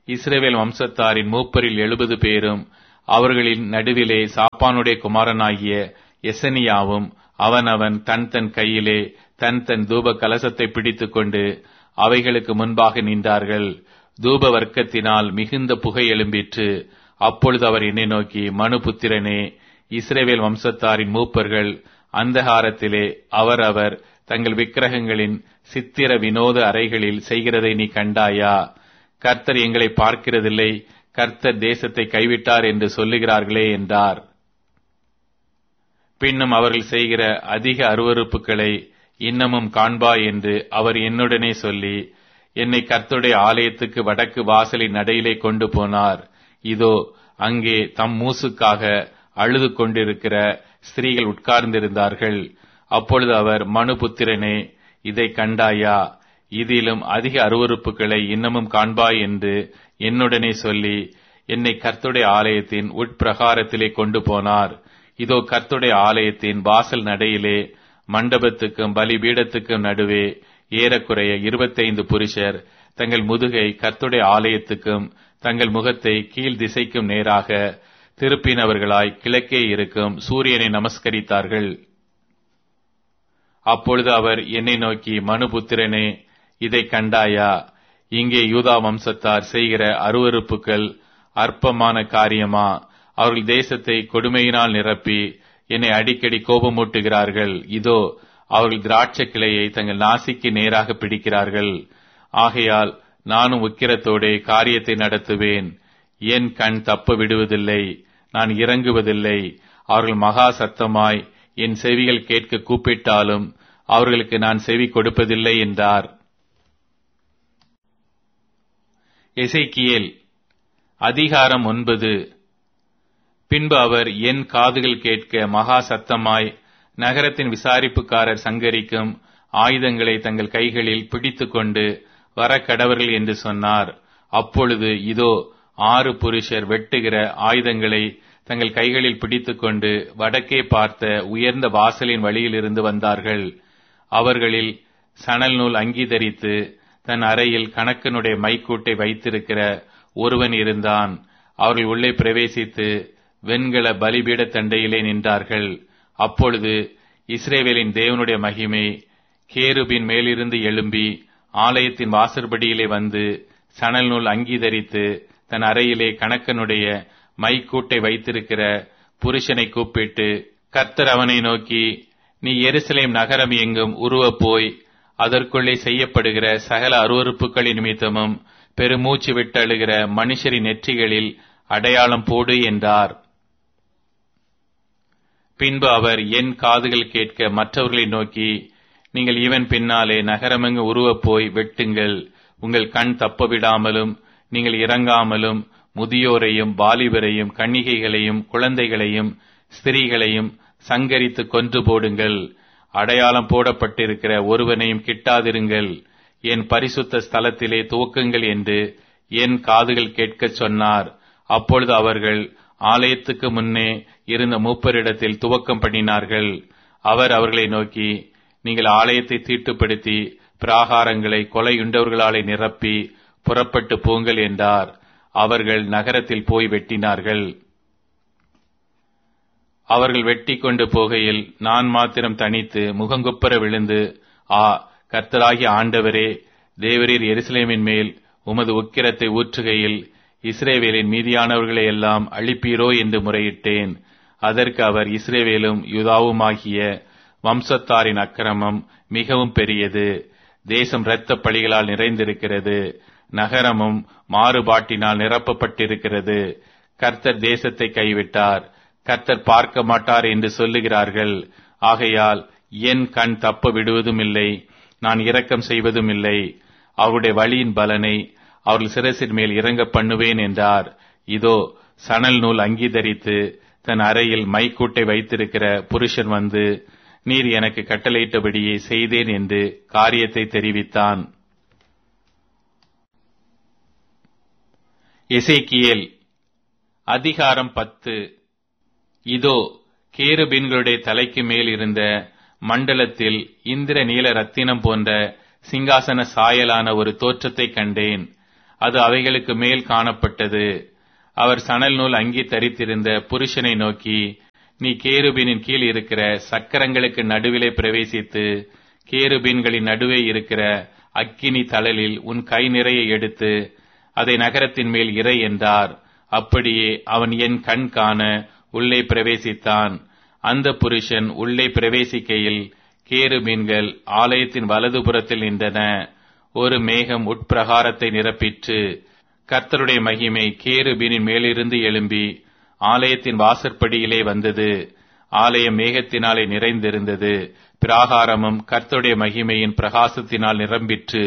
இஸ்ரவேல் வம்சத்தாரின் மூப்பரில் எழுபது பேரும் அவர்களின் நடுவிலே சாப்பானுடைய குமாரனாகிய எசனியாவும் அவனவன் தன் தன் கையிலே தன் தன் தூப கலசத்தை பிடித்துக் கொண்டு அவைகளுக்கு முன்பாக நின்றார்கள். தூப வர்க்கத்தினால் மிகுந்த புகை எழும்பிற்று. அப்பொழுது அவர் என்னை நோக்கி, மனுபுத்திரனே, இஸ்ரவேல் வம்சத்தாரின் மூப்பர்கள் அந்தகாரத்திலே அவரவர் தங்கள் விக்கிரகங்களின் சித்திர வினோத அறைகளில் செய்கிறதை நீ கண்டாயா? கர்த்தர் எங்களை பார்க்கிறதில்லை, கர்த்தர் தேசத்தை கைவிட்டார் என்று சொல்லுகிறார்களே என்றார். பின்னும் அவர்கள் செய்கிற அதிக அருவருப்புகளை இன்னமும் காண்பாய் என்று அவர் என்னுடனே சொல்லி என்னை கர்த்தருடைய ஆலயத்துக்கு வடக்கு வாசலின் நடையிலே கொண்டு போனார். இதோ, அங்கே தம் மூசுக்காக அழுது கொண்டிருக்கிற ஸ்திரீகள் உட்கார்ந்திருந்தார்கள். அப்பொழுது அவர், மனுபுத்திரனே, இதை கண்டாயா? இதிலும் அதிக அருவருப்புகளை இன்னமும் காண்பாய் என்று என்னுடனே சொல்லி என்னை கர்த்தருடைய ஆலயத்தின் உட்பிரகாரத்திலே கொண்டு போனார். இதோ, கர்த்தருடைய ஆலயத்தின் வாசல் நடையிலே மண்டபத்துக்கும் பலிபீடத்துக்கும் நடுவே ஏறக்குறைய இருபத்தைந்து புருஷர் தங்கள் முதுகை கர்த்தருடைய ஆலயத்துக்கும் தங்கள் முகத்தை கீழ் திசைக்கும் நேராக திருப்பினவர்களாய் கிழக்கே இருக்கும் சூரியனை நமஸ்கரித்தார்கள். அப்பொழுது அவர் என்னை நோக்கி, மனுபுத்திரனே, இதை கண்டாயா? இங்கே யூதா வம்சத்தார் செய்கிற அருவருப்புகள் அற்பமான காரியமா? அவர்கள் தேசத்தை கொடுமையினால் நிரப்பி என்னை அடிக்கடி கோபமூட்டுகிறார்கள். இதோ, அவர்கள் திராட்சை கிளையை தங்கள் நாசிக்கு நேராக பிடிக்கிறார்கள். ஆகையால் நானும் உக்கிரத்தோடே காரியத்தை நடத்துவேன். என் கண் தப்ப விடுவதில்லை, நான் இறங்குவதில்லை. அவர்கள் மகா சத்தமாய் என் செவிகள் கேட்க கூப்பிட்டாலும் அவர்களுக்கு நான் செவி கொடுப்பதில்லை என்றார். எசேக்கியேல் அதிகாரம் ஒன்பது. பின்பு அவர் என் காதுகள் கேட்க மகா சத்தமாய் நகரத்தின் விசாரிப்புக்காரர் சங்கரிக்கும் ஆயுதங்களை தங்கள் கைகளில் பிடித்துக் கொண்டு வர கடவர்கள் என்று சொன்னார். அப்பொழுது இதோ, ஆறு புருஷர் வெட்டுகிற ஆயுதங்களை தங்கள் கைகளில் பிடித்துக் கொண்டு வடக்கே பார்த்த உயர்ந்த வாசலின் வழியிலிருந்து வந்தார்கள். அவர்களில் சணல் நூல் அங்கி தரித்து தன் அறையில் கணக்கனுடைய மைக்கூட்டை வைத்திருக்கிற ஒருவன் இருந்தான். அவர்கள் உள்ளே பிரவேசித்து வெண்கல பலிபீட தண்டையிலே நின்றார்கள். அப்பொழுது இஸ்ரவேலின் தேவனுடைய மகிமை கேருபின் மேலிருந்து எழும்பி ஆலயத்தின் வாசற்படியிலே வந்து சணல் நூல் அங்கி தரித்து தன் அறையிலே கணக்கனுடைய மைக்கூட்டை வைத்திருக்கிற புருஷனை கூப்பிட்டு, கர்த்தர் அவனை நோக்கி, நீ எருசலேம் நகரம் எங்கும் உருவப் போய் அதற்குள்ளே செய்யப்படுகிற சகல அருவருப்புகளின் நிமித்தமும் பெருமூச்சு விட்டழுகிற மனுஷரின் நெற்றிகளில் அடையாளம் போடு என்றார். பின்பு அவர் என் காதுகள் கேட்க மற்றவர்களை நோக்கி, நீங்கள் இவன் பின்னாலே நகரமெங்கு உருவப் போய் வெட்டுங்கள். உங்கள் கண் தப்பவிடாமலும் நீங்கள் இறங்காமலும் முதியோரையும் வாலிபரையும் கன்னிகைகளையும் குழந்தைகளையும் ஸ்திரீகளையும் சங்கரித்து கொன்று போடுங்கள். அடையாளம் போடப்பட்டிருக்கிற ஒருவனையும் கிட்டாதிருங்கள். என் பரிசுத்த ஸ்தலத்திலே துவக்குங்கள் என்று என் காதுகள் கேட்கச் சொன்னார். அப்பொழுது அவர்கள் ஆலயத்துக்கு முன்னே இருந்த மூப்பரிடத்தில் துவக்கம் பண்ணினார்கள். அவர் அவர்களை நோக்கி, நீங்கள் ஆலயத்தை தீட்டுப்படுத்தி பிராகாரங்களை கொலையுண்டவர்களாலே நிரப்பி புறப்பட்டு போங்கள் என்றார். அவர்கள் நகரத்தில் போய் வெட்டினார்கள். அவர்கள் வெட்டி கொண்டு போகையில் நான் மாத்திரம் தனித்து முகங்குப்புற விழுந்து, ஆ கர்த்தராகிய ஆண்டவரே, தேவரீர் எருசலேமின் மேல் உமது உக்கிரத்தை ஊற்றுகையில் இஸ்ரவேலின் மீதியானவர்களை எல்லாம் அழிப்பீரோ என்று முறையிட்டேன். அதற்கு அவர், இஸ்ரவேலும் யூதாவுமாகிய வம்சத்தாரின் அக்கிரமம் மிகவும் பெரியது. தேசம் இரத்த பழிகளால் நிறைந்திருக்கிறது. நகரமும் மாறுபாட்டினால் நிரப்பப்பட்டிருக்கிறது. கர்த்தர் தேசத்தை கைவிட்டார், கர்த்தர் பார்க்க மாட்டார் என்று சொல்லுகிறார்கள். ஆகையால் என் கண் தப்ப விடுவதும் இல்லை, நான் இரக்கம் செய்வதும் இல்லை. அவருடைய வழியின் பலனை அவர்கள் சிரசின் மேல் இறங்க பண்ணுவேன் என்றார். இதோ, சணல் நூல் அங்கீதரித்து தன் அறையில் மைக்கூட்டை வைத்திருக்கிற புருஷன் வந்து, நீர் எனக்கு கட்டளையிட்டபடியே செய்தேன் என்று காரியத்தை தெரிவித்தான். எசேக்கியேல் அதிகாரம் பத்து. இதோ, கேருபீன்களுடைய தலைக்கு மேல் இருந்த மண்டலத்தில் இந்திர நீல ரத்தினம் போன்ற சிங்காசன சாயலான ஒரு தோற்றத்தை கண்டேன். அது அவைகளுக்கு மேல் காணப்பட்டது. அவர் சணல் நூல் அங்கி தரித்திருந்த புருஷனை நோக்கி, நீ கேருபீனின் கீழ் இருக்கிற சக்கரங்களுக்கு நடுவிலே பிரவேசித்து கேருபீன்களின் நடுவே இருக்கிற அக்கினி தழலில் உன் கை நிறைய எடுத்து அதை நகரத்தின் மேல் இறை என்றார். அப்படியே அவன் என் கண் காண உள்ளே பிரவேசித்தான். அந்த புருஷன் உள்ளே பிரவேசிக்கையில் கேருபீன்கள் ஆலயத்தின் வலதுபுறத்தில் நின்றன. ஒரு மேகம் உட்பிரகாரத்தை நிரப்பிற்று. கர்த்தருடைய மகிமை கேருபீனின் மேலிருந்து எழும்பி ஆலயத்தின் வாசற்படியிலே வந்தது. ஆலயம் மேகத்தினாலே நிறைந்திருந்தது. பிராகாரமும் கர்த்தருடைய மகிமையின் பிரகாசத்தினால் நிரம்பிற்று.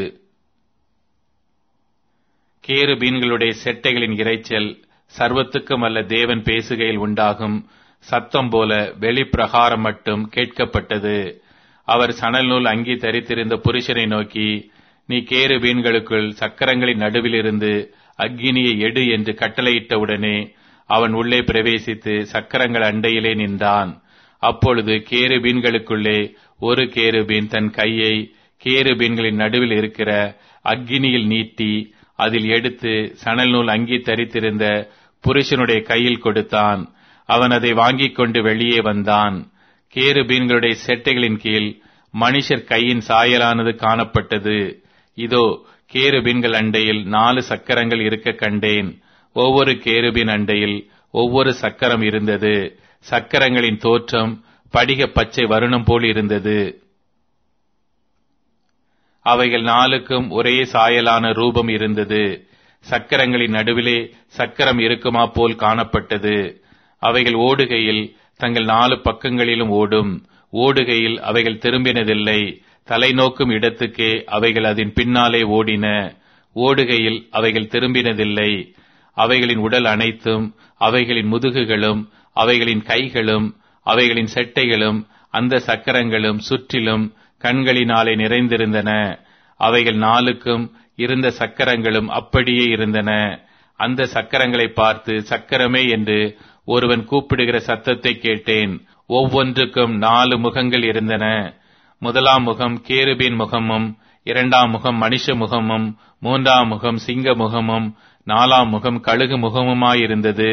கேருபீன்களுடைய செட்டைகளின் இரைச்சல் சர்வத்துக்கும் அல்ல தேவன் பேசுகையில் உண்டாகும் சத்தம் போல வெளிப்பிரகாரம் மட்டும் கேட்கப்பட்டது. அவர் சணல் நூல் அங்கி தரித்திருந்த புருஷனை நோக்கி, நீ கேருபீன்களுக்குள் சக்கரங்களின் நடுவிலிருந்து அக்கினியை எடு என்று கட்டளையிட்டவுடனே அவன் உள்ளே பிரவேசித்து சக்கரங்கள் அண்டையிலே நின்றான். அப்பொழுது கேருபீன்களுக்குள்ளே ஒரு கேருபீன் தன் கையை கேருபீன்களின் நடுவில் இருக்கிற அக்கினியில் நீட்டி அதில் எடுத்து சணல் நூல் அங்கி தரித்திருந்த புருஷனுடைய கையில் கொடுத்தான். அவன் அதை வாங்கிக் கொண்டு வெளியே வந்தான். கேருபீன்களுடைய செட்டைகளின் கீழ் மனுஷர் கையின் சாயலானது காணப்பட்டது. இதோ கேருபீன்கள் அண்டையில் நாலு சக்கரங்கள் இருக்க கண்டேன். ஒவ்வொரு கேருபீன் அண்டையில் ஒவ்வொரு சக்கரம் இருந்தது. சக்கரங்களின் தோற்றம் படிக பச்சை வருணம் போல் இருந்தது. அவைகள் நாலுக்கும் ஒரே சாயலான ரூபம் இருந்தது. சக்கரங்களின் நடுவிலே சக்கரம் இருக்குமா போல் காணப்பட்டது. அவைகள் ஓடுகையில் தங்கள் நாலு பக்கங்களிலும் ஓடும். ஓடுகையில் அவைகள் திரும்பினதில்லை. தலை நோக்கும் இடத்துக்கே அவைகள் அதன் பின்னாலே ஓடின. ஓடுகையில் அவைகள் திரும்பினதில்லை. அவைகளின் உடல் அனைத்தும், அவைகளின் முதுகுகளும், அவைகளின் கைகளும், அவைகளின் செட்டைகளும், அந்த சக்கரங்களும் சுற்றிலும் கண்களினாலே நிறைந்திருந்தன. அவைகள் நாளுக்கும் இருந்த சக்கரங்களும் அப்படியே இருந்தன. அந்த சக்கரங்களை பார்த்து சக்கரமே என்று ஒருவன் கூப்பிடுகிற சத்தத்தை கேட்டேன். ஒவ்வொன்றுக்கும் நாலு முகங்கள் இருந்தன. முதலாம் முகம் கேருபீன் முகமும், இரண்டாம் முகம் மனுஷ முகமும், மூன்றாம் முகம் சிங்க முகமும், நாலாம் முகம் கழுகு முகமுமாயிருந்தது.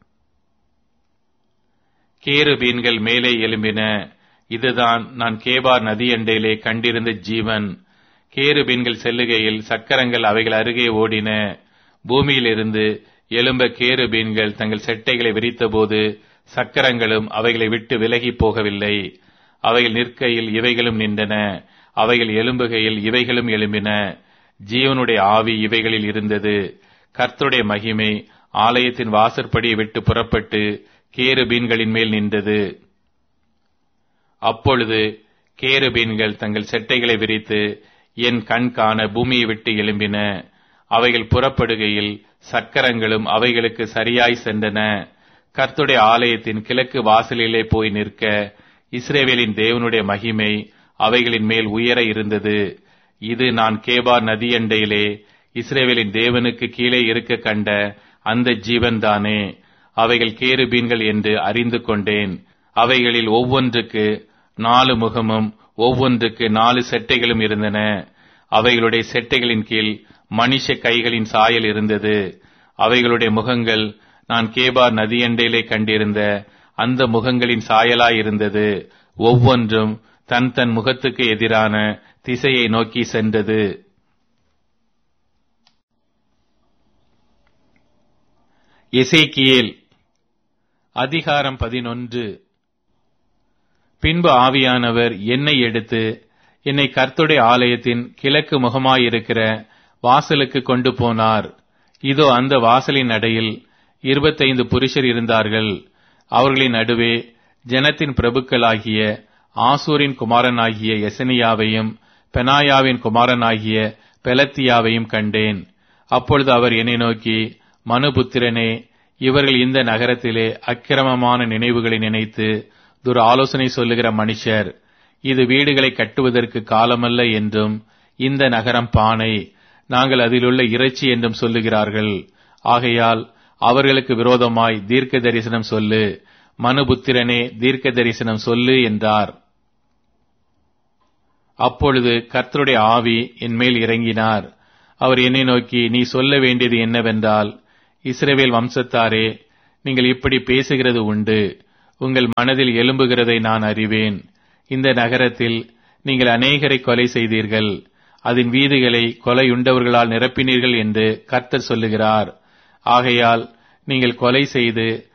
கேருபீன்கள் மேலே எழும்பின. இதுதான் நான் கேபார் நதியண்டையிலே கண்டிருந்த ஜீவன். கேருபீன்கள் செல்லுகையில் சக்கரங்கள் அவைகள் அருகே ஓடின. பூமியிலிருந்து எழும்ப கேருபீன்கள் தங்கள் செட்டைகளை விரித்தபோது சக்கரங்களும் அவைகளை விட்டு விலகி போகவில்லை. அவைகள் நிற்கையில் இவைகளும் நின்றன. அவைகள் எழும்புகையில் இவைகளும் எழும்பின. ஜீவனுடைய ஆவி இவைகளில் இருந்தது. கர்த்தருடைய மகிமை ஆலயத்தின் வாசற்படியை விட்டு புறப்பட்டு கேருபீன்களின் மேல் நின்றது. அப்பொழுது கேருபீன்கள் தங்கள் செட்டைகளை விரித்து என் கண் காண பூமியை விட்டு எழும்பின. அவைகள் புறப்படுகையில் சக்கரங்களும் அவைகளுக்கு சரியாய் சென்றன. கர்த்தருடைய ஆலயத்தின் கிழக்கு வாசலிலே போய் நிற்க இஸ்ரவேலின் தேவனுடைய மகிமை அவைகளின் மேல் உயர இருந்தது. இது நான் கேபார் நதியண்டையிலே இஸ்ரவேலின் தேவனுக்கு கீழே இருக்க கண்ட அந்த ஜீவன்தானே. அவைகள் கேருபீன்கள் என்று அறிந்து கொண்டேன். அவைகளில் ஒவ்வொன்றுக்கு நாலு முகமும் ஒவ்வொன்றுக்கு நாலு செட்டைகளும் இருந்தன. அவைகளுடைய செட்டைகளின் கீழ் மனுஷ கைகளின் சாயல் இருந்தது. அவைகளுடைய முகங்கள் நான் கேபார் நதியண்டையிலே கண்டிருந்த அந்த முகங்களின் சாயலாயிருந்தது. ஒவ்வொன்றும் தன் தன் முகத்துக்கு எதிரான திசையை நோக்கி சென்றது. எசேக்கியேல் அதிகாரம் பதினொன்று. பின்பு ஆவியானவர் என்னை எடுத்து என்னை கர்த்தருடைய ஆலயத்தின் கிழக்கு முகமாயிருக்கிற வாசலுக்கு கொண்டு போனார். இதோ அந்த வாசலின் நடையில் இருபத்தைந்து புருஷர் இருந்தார்கள். அவர்களின் நடுவே ஜனத்தின் பிரபுக்களாகிய ஆசூரின் குமாரனாகிய எசனியாவையும் பெனாயாவின் குமாரனாகிய பெலத்தியாவையும் கண்டேன். அப்பொழுது அவர் என்னை நோக்கி, மனுபுத்திரனே, இவர்கள் இந்த நகரத்திலே அக்கிரமமான நினைவுகளை நினைத்து துர் ஆலோசனை சொல்லுகிற மனுஷர். இது வீடுகளை கட்டுவதற்கு காலமல்ல என்றும் இந்த நகரம் பானை, நாங்கள் அதிலுள்ள இறைச்சி என்றும் சொல்லுகிறார்கள். ஆகையால் அவர்களுக்கு விரோதமாய் தீர்க்க தரிசனம் சொல்லு, மனுபுத்திரனே தீர்க்க தரிசனம் சொல்லு என்றார். அப்பொழுது கர்த்தருடைய ஆவி என் மேல் இறங்கினார். அவர் என்னை நோக்கி, நீ சொல்ல வேண்டியது என்னவென்றால், இஸ்ரவேல் வம்சத்தாரே, நீங்கள் இப்படி பேசுகிறது உண்டு. உங்கள் மனதில் எழும்புகிறதை நான் அறிவேன். இந்த நகரத்தில் நீங்கள் அநேகரை கொலை செய்தீர்கள், அதன் வீதிகளை கொலையுண்டவர்களால் நிரப்பினீர்கள் என்று கர்த்தர் சொல்லுகிறார். ஆகையால் நீங்கள் கொலை செய்து